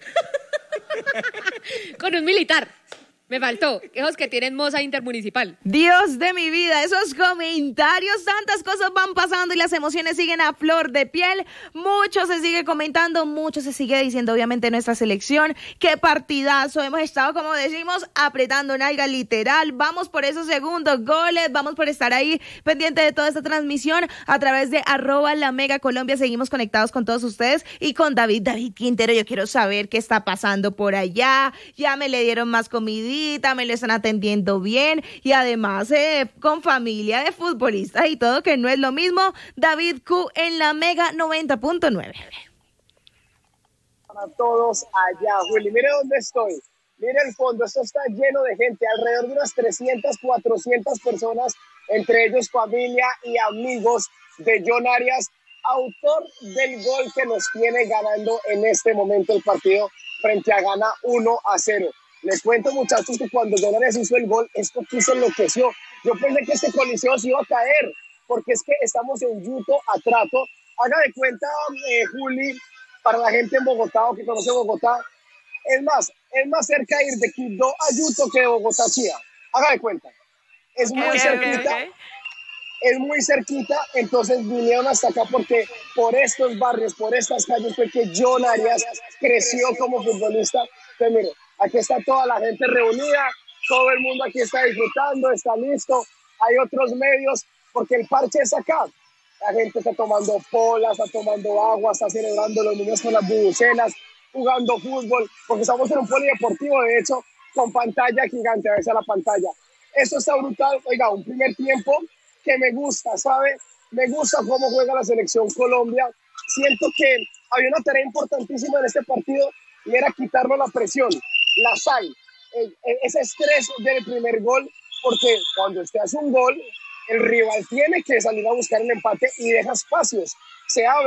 Con un militar. Me faltó. Esos que tienen moza intermunicipal. Dios de mi vida, esos comentarios, tantas cosas van pasando y las emociones siguen a flor de piel. Mucho se sigue comentando, mucho se sigue diciendo, obviamente, nuestra selección. Qué partidazo. Hemos estado, como decimos, apretando nalga literal. Vamos por esos segundos goles, vamos por estar ahí pendiente de toda esta transmisión a través de arroba la Mega Colombia. Seguimos conectados con todos ustedes y con David, David Quintero. Yo quiero saber qué está pasando por allá. Ya me le dieron más comidita, me lo están atendiendo bien y además eh, con familia de futbolistas y todo, que no es lo mismo. David Q en la Mega noventa punto nueve. Para todos allá, Juli, mire dónde estoy. Mire el fondo, esto está lleno de gente, alrededor de unas trescientas, cuatrocientas personas, entre ellos familia y amigos de John Arias, autor del gol que nos tiene ganando en este momento el partido frente a Ghana uno a cero. Les cuento, muchachos, que cuando John Arias hizo el gol, esto aquí se enloqueció. Yo pensé que este coliseo se iba a caer, porque es que estamos en Yuto a Trato. Haga de cuenta, eh, Juli, para la gente en Bogotá o que conoce Bogotá, es más, es más cerca ir de Quibdó a Yuto que de Bogotá a Chía. Haga de cuenta. Es muy Ok, cerquita. ok, ok. Es muy cerquita, entonces vinieron hasta acá porque por estos barrios, por estas calles fue que John Arias creció como futbolista. Entonces, mire, aquí está toda la gente reunida, todo el mundo aquí está disfrutando, está listo. Hay otros medios, porque el parche es acá. La gente está tomando polas, está tomando agua, está celebrando los niños con las bubucelas, jugando fútbol, porque estamos en un polideportivo, de hecho, con pantalla gigante, a ver si a la pantalla. Esto está brutal, oiga, un primer tiempo que me gusta, ¿sabe? Me gusta cómo juega la selección Colombia. Siento que había una tarea importantísima en este partido y era quitarnos la presión, la sal, el, el, ese estrés del primer gol, porque cuando usted hace un gol, el rival tiene que salir a buscar el empate y deja espacios, se abre.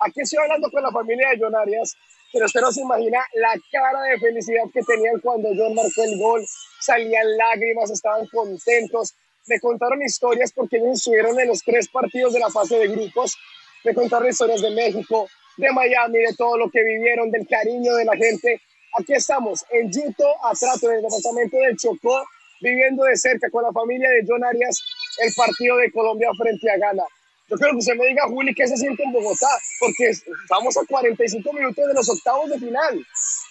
Aquí estoy hablando con la familia de John Arias, pero usted no se imagina la cara de felicidad que tenían cuando John marcó el gol. Salían lágrimas, estaban contentos. Me contaron historias porque ellos estuvieron en los tres partidos de la fase de grupos. Me contaron historias de México, de Miami, de todo lo que vivieron, del cariño de la gente. Aquí estamos, en Yuto, Atrato, en el departamento del Chocó, viviendo de cerca con la familia de John Arias el partido de Colombia frente a Ghana. Yo quiero que usted me diga, Juli, ¿qué se siente en Bogotá? Porque estamos a cuarenta y cinco minutos de los octavos de final.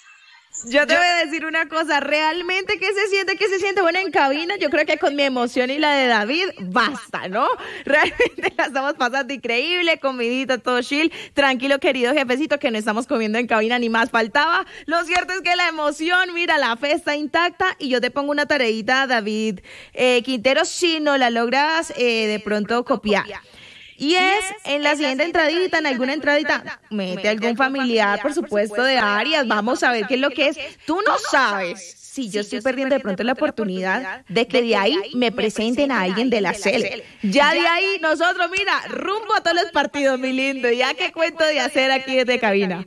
Yo te voy a decir una cosa, realmente, ¿qué se siente? ¿Qué se siente? Bueno, en cabina, yo creo que con mi emoción y la de David, basta, ¿no? Realmente la estamos pasando increíble, comidita, todo chill, tranquilo, querido jefecito, que no estamos comiendo en cabina, ni más faltaba. Lo cierto es que la emoción, mira, la fe está intacta, y yo te pongo una tareita, David eh, Quintero, si no la logras eh, de pronto copiar. Y es en la siguiente entradita, en alguna entradita, mete algún familiar, por supuesto, de Arias, vamos a ver qué es lo que es. Tú no sabes si yo estoy perdiendo de pronto la oportunidad de que de ahí me presenten a alguien de la Cele. Ya de ahí nosotros, mira, rumbo a todos los partidos, mi lindo, ya qué cuento de hacer aquí desde cabina.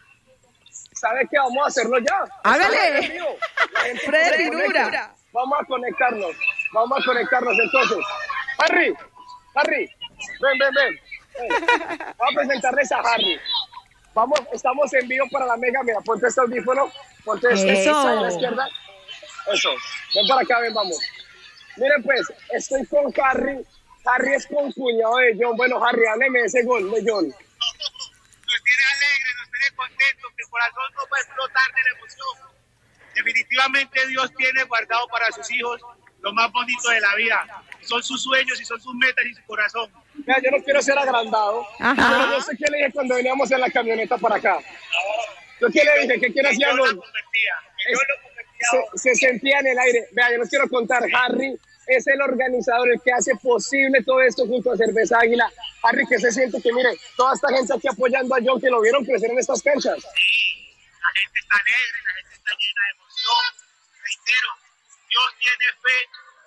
¿Sabes qué? Vamos a hacerlo ya. ¡Hágale! Fred Figura. Vamos a conectarnos, vamos a conectarnos entonces. Harry, Harry. Ven, ven, ven. ven. Vamos a presentarles a Harry. Vamos, estamos en vivo para la Mega. Mira, ponte este audífono. Ponte este Eso. a la izquierda. Eso. Ven para acá, ven, vamos. Miren, pues, estoy con Harry. Harry es con cuñado de John. Bueno, Harry, hábleme ese gol de John. Nos tiene alegres, nos tiene contentos, que el corazón no va a explotar de la emoción. Definitivamente Dios tiene guardado para sus hijos lo más bonito de la vida. Son sus sueños y son sus metas y su corazón. Mira, yo no quiero ser agrandado, Ajá. pero yo sé qué le dije cuando veníamos en la camioneta para acá. ¿Yo qué le dije? ¿Qué quiere hacer? Yo lo convertía, yo lo convertía. Se, se sentía en el aire. Vea, yo les quiero contar, Harry es el organizador, el que hace posible todo esto junto a Cerveza Águila. Harry, ¿qué se siente? Que mire, toda esta gente aquí apoyando a John, que lo vieron crecer en estas canchas. Sí, la gente está alegre, la gente está llena de emoción. Reitero, Dios tiene fe,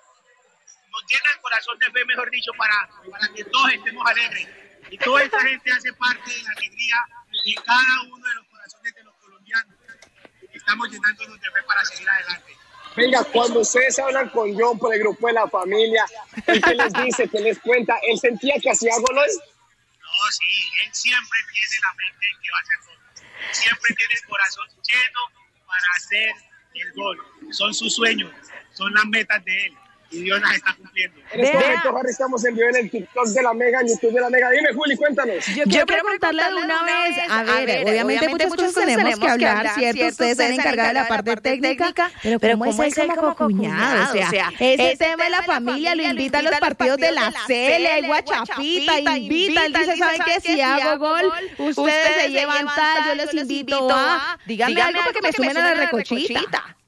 nos llena el corazón de fe, mejor dicho, para, para que todos estemos alegres. Y toda esta gente hace parte de la alegría de cada uno de los corazones de los colombianos. Estamos llenándonos de fe para seguir adelante. Venga, cuando ustedes hablan con John por el grupo de la familia, ¿y qué les dice? ¿Qué les cuenta? ¿Él sentía que hacía goles? No, sí, él siempre tiene la mente en que va a hacer gol. Siempre tiene el corazón lleno para hacer el gol. Son sus sueños, son las metas de él. Y Dios las está cumpliendo. En este Vea. momento, Harry, estamos en vivo en el TikTok de la Mega, en YouTube de la Mega. Dime, Juli, cuéntanos. Yo quiero preguntarle de una vez, a ver, obviamente muchas cosas tenemos que hablar, ¿cierto? Ustedes se han encargado de la parte técnica, pero ¿cómo es él como cuñado? O sea, ese tema de la familia lo invita a los partidos de la Cele, hay guachapita, invita, él dice, ¿saben qué? Si hago gol, ustedes se llevan tal, yo los invito a... Díganme algo para que me sumen a la recochita.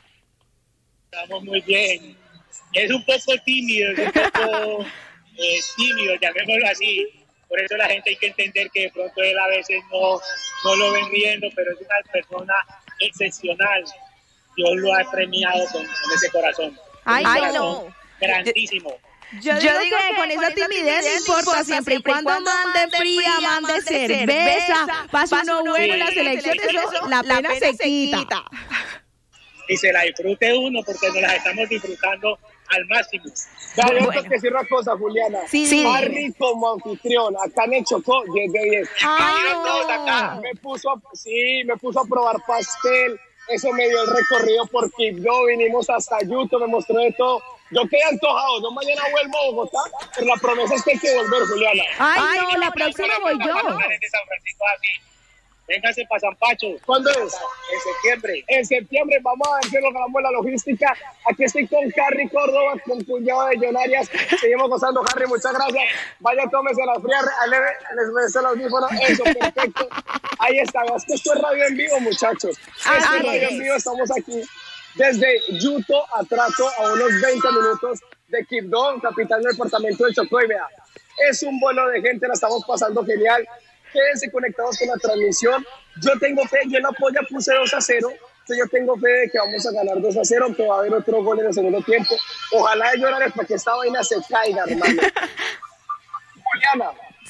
Estamos muy bien. Es un poco tímido, es un poco eh, tímido, llamémoslo así. Por eso la gente hay que entender que de pronto él a veces no, no lo ven riendo, pero es una persona excepcional. Dios lo ha premiado con, con ese corazón. Ay, un ay, corazón no. grandísimo. Yo digo, Yo digo que, que con esa timidez no importa, siempre y cuando mande fría, mande cerveza, pase uno bueno en la selección, eso la pena se quita. Y se la disfrute uno porque nos la estamos disfrutando al máximo. Dale, Bueno. tengo que decir una cosa, Juliana. Sí, sí. Harry como anfitrión, acá en el Chocó, diez de diez. Ay, Bienvenidos todos acá. Me puso, a, sí, me puso a probar pastel, eso me dio el recorrido por Quibdó, vinimos hasta Yuto, me mostró de todo. Yo quedé antojado, yo mañana vuelvo a Bogotá, pero la promesa es que hay que volver, Juliana. Ay, no, la próxima voy yo. De San Francisco así. Véngase para San Pacho. ¿Cuándo es? En septiembre. En septiembre, vamos a ver si logramos la logística. Aquí estoy con Harry Córdoba, con cuñado de John Arias. Seguimos gozando, Harry, muchas gracias. Vaya, tómese la fría, les beso el audífono. Eso, perfecto. Ahí está, es que esto es radio en vivo, muchachos. Esto es radio en vivo, estamos aquí desde Yuto a Trato, a unos veinte minutos de Quibdó, capital del departamento de Chocó. Y vea, es un vuelo de gente, la estamos pasando genial. Quédense conectados con la transmisión. Yo tengo fe, yo en la polla puse dos a cero. Entonces yo tengo fe de que vamos a ganar dos a cero, que va a haber otro gol en el segundo tiempo. Ojalá de llorar para que esta vaina se caiga, hermano. Juliana,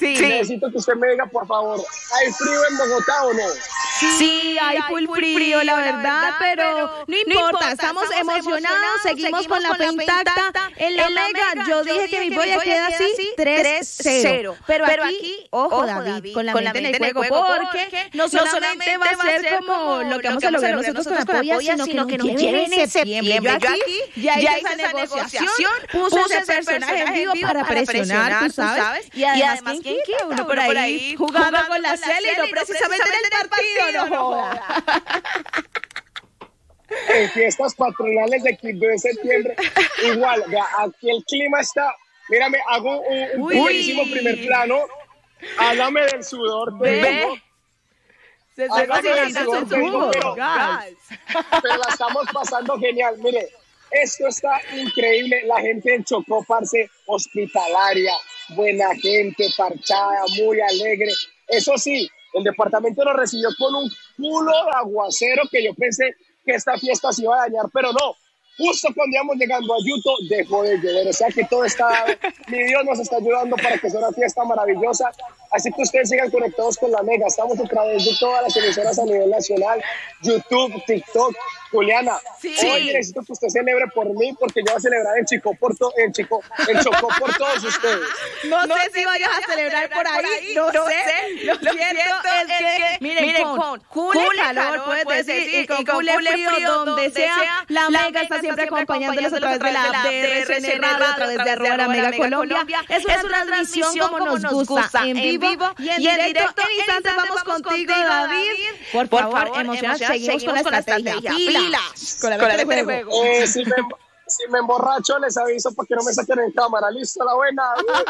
Sí. Necesito que usted me diga, por favor, ¿hay frío en Bogotá o no? Sí, hay full frío, la verdad, pero no importa, estamos emocionados, seguimos con la fe intacta. En la Mega, yo dije que mi polla queda así tres cero. Pero aquí, ojo, David, con la mente en el juego, porque no solamente va a ser como lo que vamos a lograr nosotros con la polla, sino que nos lleven en septiembre. Yo aquí ya hice esa negociación, puse ese personaje en vivo para presionar, tú sabes. Y además, ¿quién quita? Uno por ahí jugando con la Cele y no precisamente en el partido. No joda. En fiestas patronales de quince de septiembre, igual, vea, aquí el clima está, mírame, hago un, un primerísimo primer plano, hágame del sudor, tengo, Se hágame del se sudor, tengo, pero, pero la estamos pasando genial, mire, esto está increíble, la gente en Chocó, parce, hospitalaria, buena gente, parchada, muy alegre, eso sí, el departamento nos recibió con un culo de aguacero que yo pensé que esta fiesta se iba a dañar, pero no. Justo cuando íbamos llegando a Yuto, dejó de llover. O sea que todo está dado. Mi Dios nos está ayudando para que sea una fiesta maravillosa. Así que ustedes sigan conectados con la Mega. Estamos a través de todas las emisoras a nivel nacional. YouTube, TikTok. Juliana, sí. Hoy necesito que usted celebre por mí porque yo voy a celebrar en Chico por, to en Chico, en Chocó por todos ustedes. No, no sé si vayas a celebrar por ahí, por ahí no, no sé. sé. Lo, Lo cierto es que, que miren, miren con cool calor, puedes decir, decir, y con, y con cool frío, frío donde sea, sea la Mega está siempre acompañándoles a través de la D R C N Radio, a través de arroba la Mega Colombia. Es una transmisión como nos gusta, en vivo y en directo. En instantes vamos contigo, David. Por favor, emocionados, seguimos con la estrategia. Pilas. Con la mente de juego. Eh, si, me, si me emborracho, les aviso para que no me saquen en cámara. ¿Listo? La buena.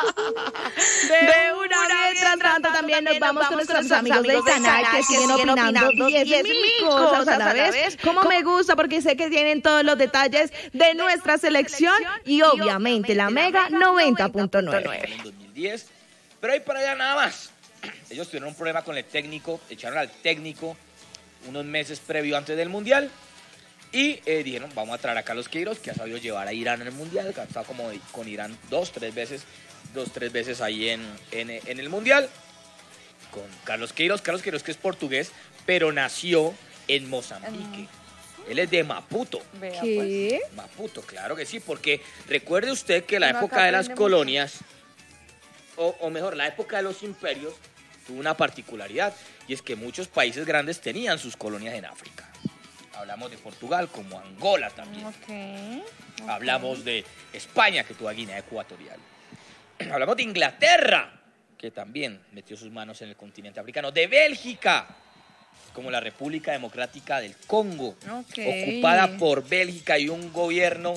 De una mientras tanto, también nos vamos con nuestros amigos del canal que siguen opinando diez mil cosas a la vez. Como me gusta, porque sé que tienen todos los detalles de nuestra selección y obviamente la Mega noventa punto nueve. En dos mil diez, pero ahí para allá nada más. Ellos tuvieron un problema con el técnico, echaron al técnico unos meses previo antes del Mundial. Y eh, dijeron, vamos a traer a Carlos Queiroz, que ha sabido llevar a Irán en el Mundial, que ha estado como con Irán dos, tres veces, dos, tres veces ahí en, en, en el Mundial. Con Carlos Queiroz, Carlos Queiroz que es portugués, pero nació en Mozambique. Uh, Él es de Maputo. ¿Qué? Pues, Maputo, claro que sí, porque recuerde usted que la no época de las colonias, o, o mejor, la época de los imperios, tuvo una particularidad, y es que muchos países grandes tenían sus colonias en África. Hablamos de Portugal, como Angola también. Okay, okay. Hablamos de España, que tuvo a Guinea Ecuatorial. Hablamos de Inglaterra, que también metió sus manos en el continente africano. De Bélgica, como la República Democrática del Congo, okay. ocupada por Bélgica y un gobierno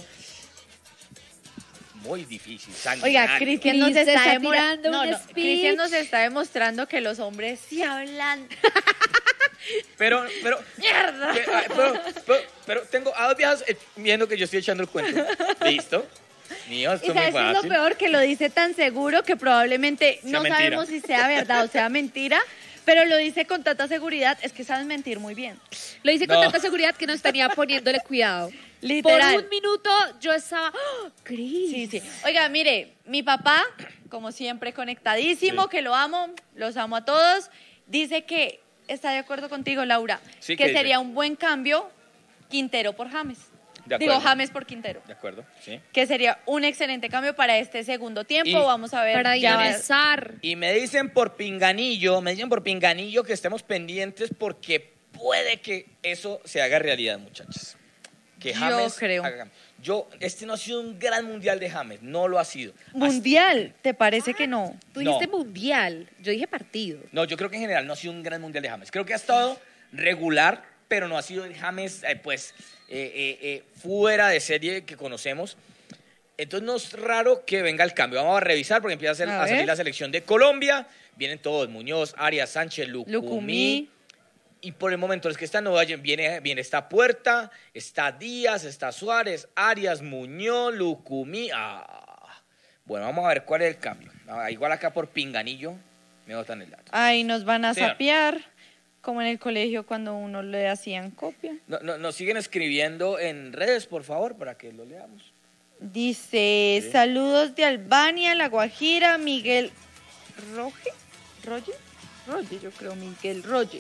muy difícil, sanguinario. Oiga, Cristian nos está, está demorando no, un no, speech. Cristian nos está demostrando que los hombres sí hablan. Pero, pero, ¡mierda! Que, pero, pero, pero tengo a dos viejas eh, viendo que yo estoy echando el cuento. ¿Listo? Mío, esto y sabes muy fácil. Es lo peor, que lo dice tan seguro que probablemente sea no mentira. Sabemos si sea verdad o sea mentira, pero lo dice con tanta seguridad, es que saben mentir muy bien. Lo dice con no. tanta seguridad que no estaría poniéndole cuidado. Literal. Por un minuto yo estaba, ¡oh, Cris! Sí, sí. Oiga, mire, mi papá, como siempre, conectadísimo, sí. que lo amo, los amo a todos, dice que está de acuerdo contigo, Laura, sí, que sería un buen cambio Quintero por James. Digo, James por Quintero. De acuerdo, sí. Que sería un excelente cambio para este segundo tiempo. Y Vamos a ver. Para dinamizar. Y me dicen por pinganillo, me dicen por pinganillo que estemos pendientes porque puede que eso se haga realidad, muchachas. Que James Yo creo. haga, yo, este no ha sido un gran mundial de James, no lo ha sido. ¿Mundial? ¿Te parece que no? Tú dijiste no. mundial, yo dije partido. No, yo creo que en general no ha sido un gran mundial de James. Creo que ha estado regular, pero no ha sido el James, eh, pues, eh, eh, eh, fuera de serie que conocemos. Entonces no es raro que venga el cambio. Vamos a revisar porque empieza a, hacer, a, a salir la selección de Colombia. Vienen todos, Muñoz, Arias, Sánchez, Lucumí. Lucumí. Y por el momento es que está no viene, viene esta Puerta, está Díaz, está Suárez, Arias, Muñoz, Lucumí. Ah. Bueno, vamos a ver cuál es el cambio. Ah, igual acá por pinganillo me botan el dato. Ahí nos van a Señor. Sapear, como en el colegio cuando uno le hacían copia. No, no, nos siguen escribiendo en redes, por favor, para que lo leamos. Dice, sí. Saludos de Albania, La Guajira, Miguel Roge, Roge, Roge, yo creo, Miguel Roge.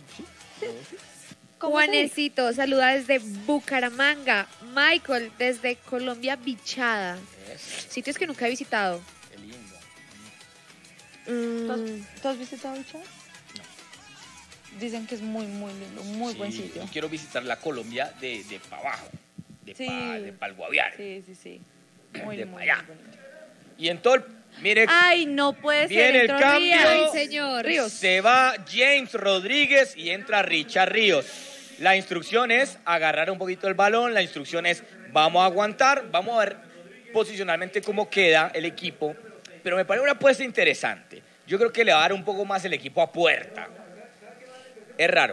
¿Cómo se dice? Juanecito, saluda desde Bucaramanga. Michael, desde Colombia, Bichada. Sitios que nunca he visitado. Qué lindo. ¿Tú has, Mm, tú has visitado Bichada? Dicen que es muy, muy lindo, muy buen Sí, sitio. y quiero visitar la Colombia de, de para abajo, de Sí. para de pa el Guaviare. Sí, sí, sí. Muy, De muy, pa' allá. muy bonito. Y en todo el, mire, Ay, no puede ser. Viene el entró cambio. Ríos. Ay, señor. Ríos. se va James Rodríguez y entra Richard Ríos. La instrucción es agarrar un poquito el balón, la instrucción es vamos a aguantar, vamos a ver posicionalmente cómo queda el equipo, pero me parece una apuesta interesante. Yo creo que le va a dar un poco más el equipo a Puerta. Es raro.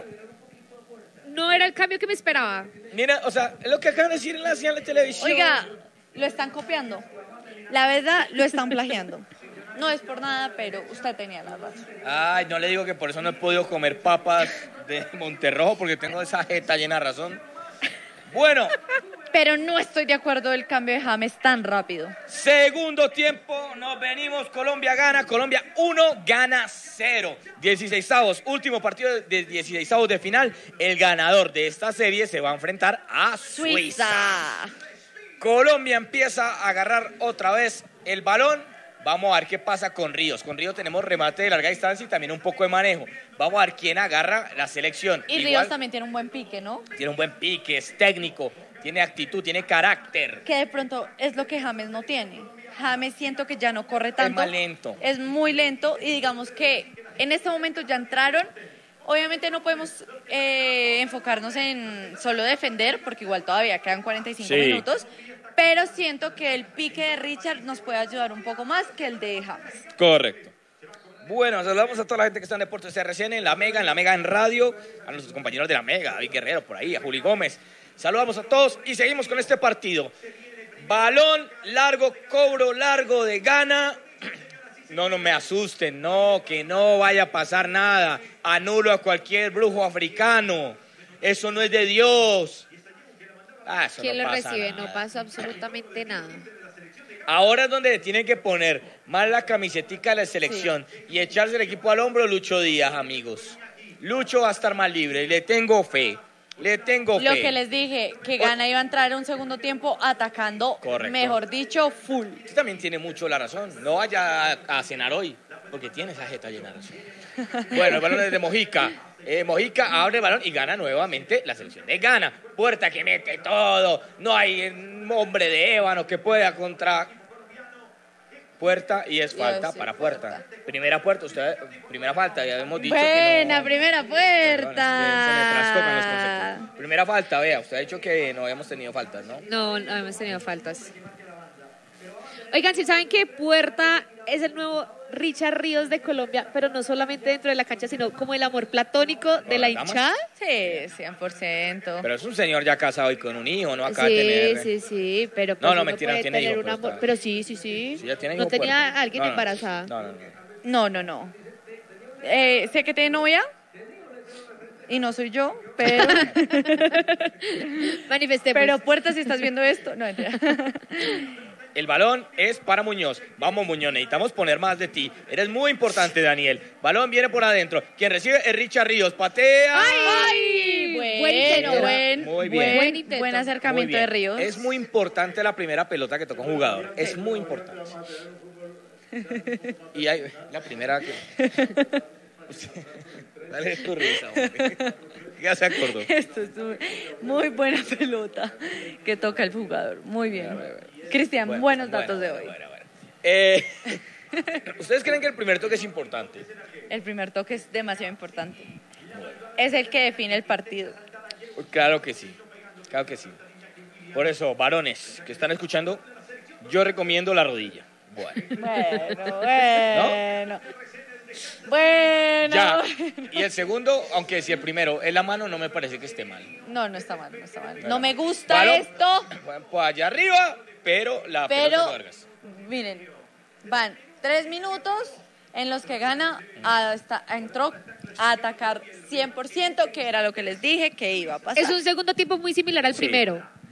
No era el cambio que me esperaba. Mira, o sea, es lo que acaban de decir en la señal de televisión. Oiga, lo están copiando. La verdad, lo están plagiando. No es por nada, pero usted tenía la razón. Ay, no le digo que por eso no he podido comer papas de Monterrojo, porque tengo esa jeta llena de razón. Bueno, Pero no estoy de acuerdo del cambio de James tan rápido. segundo tiempo, nos venimos, Colombia gana, Colombia uno, gana cero. dieciseisavos, último partido de dieciseisavos de final. El ganador de esta serie se va a enfrentar a Suiza. Suiza. Colombia empieza a agarrar otra vez el balón. Vamos a ver qué pasa con Ríos. Con Ríos tenemos remate de larga distancia y también un poco de manejo. Vamos a ver quién agarra la selección. Y Igual, Ríos también tiene un buen pique, ¿no? tiene un buen pique, es técnico, tiene actitud, tiene carácter. Que de pronto es lo que James no tiene. James siento que ya no corre tanto. más lento. Es muy lento y digamos que en este momento ya entraron. Obviamente no podemos eh, enfocarnos en solo defender porque igual todavía quedan cuarenta y cinco Sí. minutos. Pero siento que el pique de Richard nos puede ayudar un poco más que el de James. Correcto. Bueno, saludamos a toda la gente que está en Deportes C R C N, en La Mega, en La Mega en Radio, a nuestros compañeros de La Mega, David Guerrero por ahí, a Juli Gómez. Saludamos a todos y seguimos con este partido. Balón largo, cobro largo de Ghana. No, no me asusten, no, que no vaya a pasar nada. Anulo a cualquier brujo africano. Eso no es de Dios. Ah, eso ¿Quién no lo pasa recibe? nada. No pasó absolutamente nada. Ahora es donde le tienen que poner más la camisetica de la selección y echarse el equipo al hombro Lucho Díaz, amigos. Lucho va a estar más libre y le tengo fe. Le tengo Lo fe. que les dije, que Ghana iba a entrar un segundo tiempo atacando, Correcto. mejor dicho, full. Usted también tiene mucho la razón. No vaya a, a cenar hoy, porque tiene esa jeta llena de razón. Bueno, el balón es de Mojica. Eh, Mojica abre el balón y gana nuevamente la selección de Ghana. Puerta que mete todo. No hay eh, hombre de ébano que pueda contra Puerta y es Iba a falta decir para Puerta. Puerta. Primera puerta, usted, primera falta, ya hemos dicho Buena, que no. primera Perdón, es que puerta. se me trastocan los conceptos. Primera falta, vea, usted ha dicho que no habíamos tenido faltas, ¿no? No, no hemos tenido faltas. Oigan, si saben que Puerta es el nuevo Richard Ríos de Colombia, pero no solamente dentro de la cancha, sino como el amor platónico de la las damas? hinchada. Sí, cien por ciento. Pero es un señor ya casado y con un hijo, no acaba de Sí, tener. sí, sí, pero pues No, no, uno mentira, no puede tiene tener hijo, un pero amor. está- Pero sí, sí, sí. Sí, ya tiene no hijo tenía Puerta. a alguien No, no, embarazada. No, no, no. No, no, no. Eh, sé que tiene novia y no soy yo, pero, Manifestemos. pero Puerta, si estás viendo esto, no, mentira. El balón es para Muñoz. Vamos, Muñoz, necesitamos poner más de ti. Eres muy importante, Daniel. Balón viene por adentro. Quien recibe es Richard Ríos. Patea. Ay, Buen bueno, intento. buen, Muy bien. buen, Buen intento. buen Muy acercamiento bien. de Ríos. Es muy importante la primera pelota que toca un jugador. Es muy importante. Y hay la primera que... Dale tu risa, hombre. Ya se acordó. Esto es muy, muy buena pelota que toca el jugador. Muy bien. Cristian, Bueno, buenos bueno, datos de bueno, hoy. bueno, bueno. Eh, ¿Ustedes creen que el primer toque es importante? El primer toque es demasiado importante. Es el que define el partido. Claro que sí, claro que sí. Por eso, varones que están escuchando, yo recomiendo la rodilla. Bueno, Bueno, bueno. Bueno. ya. Y el segundo, aunque si el primero es la mano, no me parece que esté mal. No, no está mal, no está mal. No me gusta Balón, esto, Bueno, pues allá arriba, pero la pelota pero de Vargas. miren, van tres minutos en los que Gana hasta entró a atacar cien por ciento, que era lo que les dije que iba a pasar. Es un segundo tiempo muy similar al Sí. primero.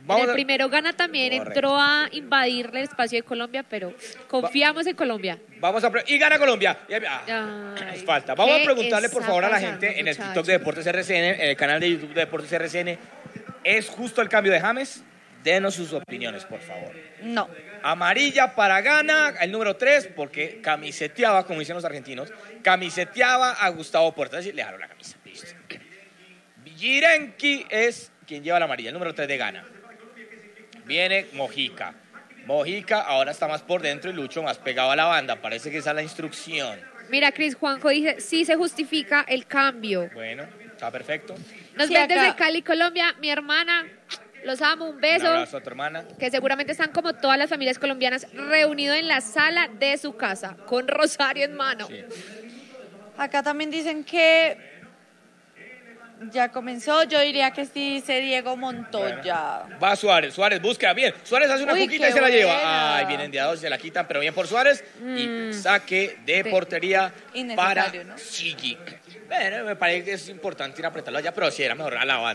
Vamos en el a- primero Ghana también Correcto. entró a invadir el espacio de Colombia, pero confiamos en Colombia. Vamos a pre- y gana Colombia. Y- ah, Ay, nos falta. Vamos a ¿qué preguntarle por está favor a la pasando, gente en el muchachos? TikTok de Deportes R C N, en el canal de YouTube de Deportes R C N. ¿Es justo el cambio de James? Denos sus opiniones, por favor. No. Amarilla para Ghana, el número tres, porque camiseteaba, como dicen los argentinos, camiseteaba a Gustavo Puerta, es decir, le dejaron la camisa. Listo. Yirenki es quien lleva la amarilla, el número tres de Ghana. Viene Mojica. Mojica ahora está más por dentro y Lucho más pegado a la banda. Parece que esa es la instrucción. Mira, Cris Juanjo dice, sí se justifica el cambio. Bueno, está perfecto. Nos Sí, ven acá- desde Cali, Colombia. Mi hermana, los amo, un Un beso. abrazo a tu hermana. Que seguramente están como todas las familias colombianas reunidos en la sala de su casa, con rosario en mano. Sí. Acá también dicen que ya comenzó. Yo diría que sí dice Diego Montoya. Va Suárez, Suárez, búsqueda bien. Suárez hace una Uy, cuquita y qué se la lleva. buena. Ay, vienen de a dos y se la quitan, pero bien por Suárez. Y saque de Sí. portería para Innecesario, ¿no? Chigi. Bueno, me parece que es importante ir a apretarlo allá, pero sí era mejor a la banda.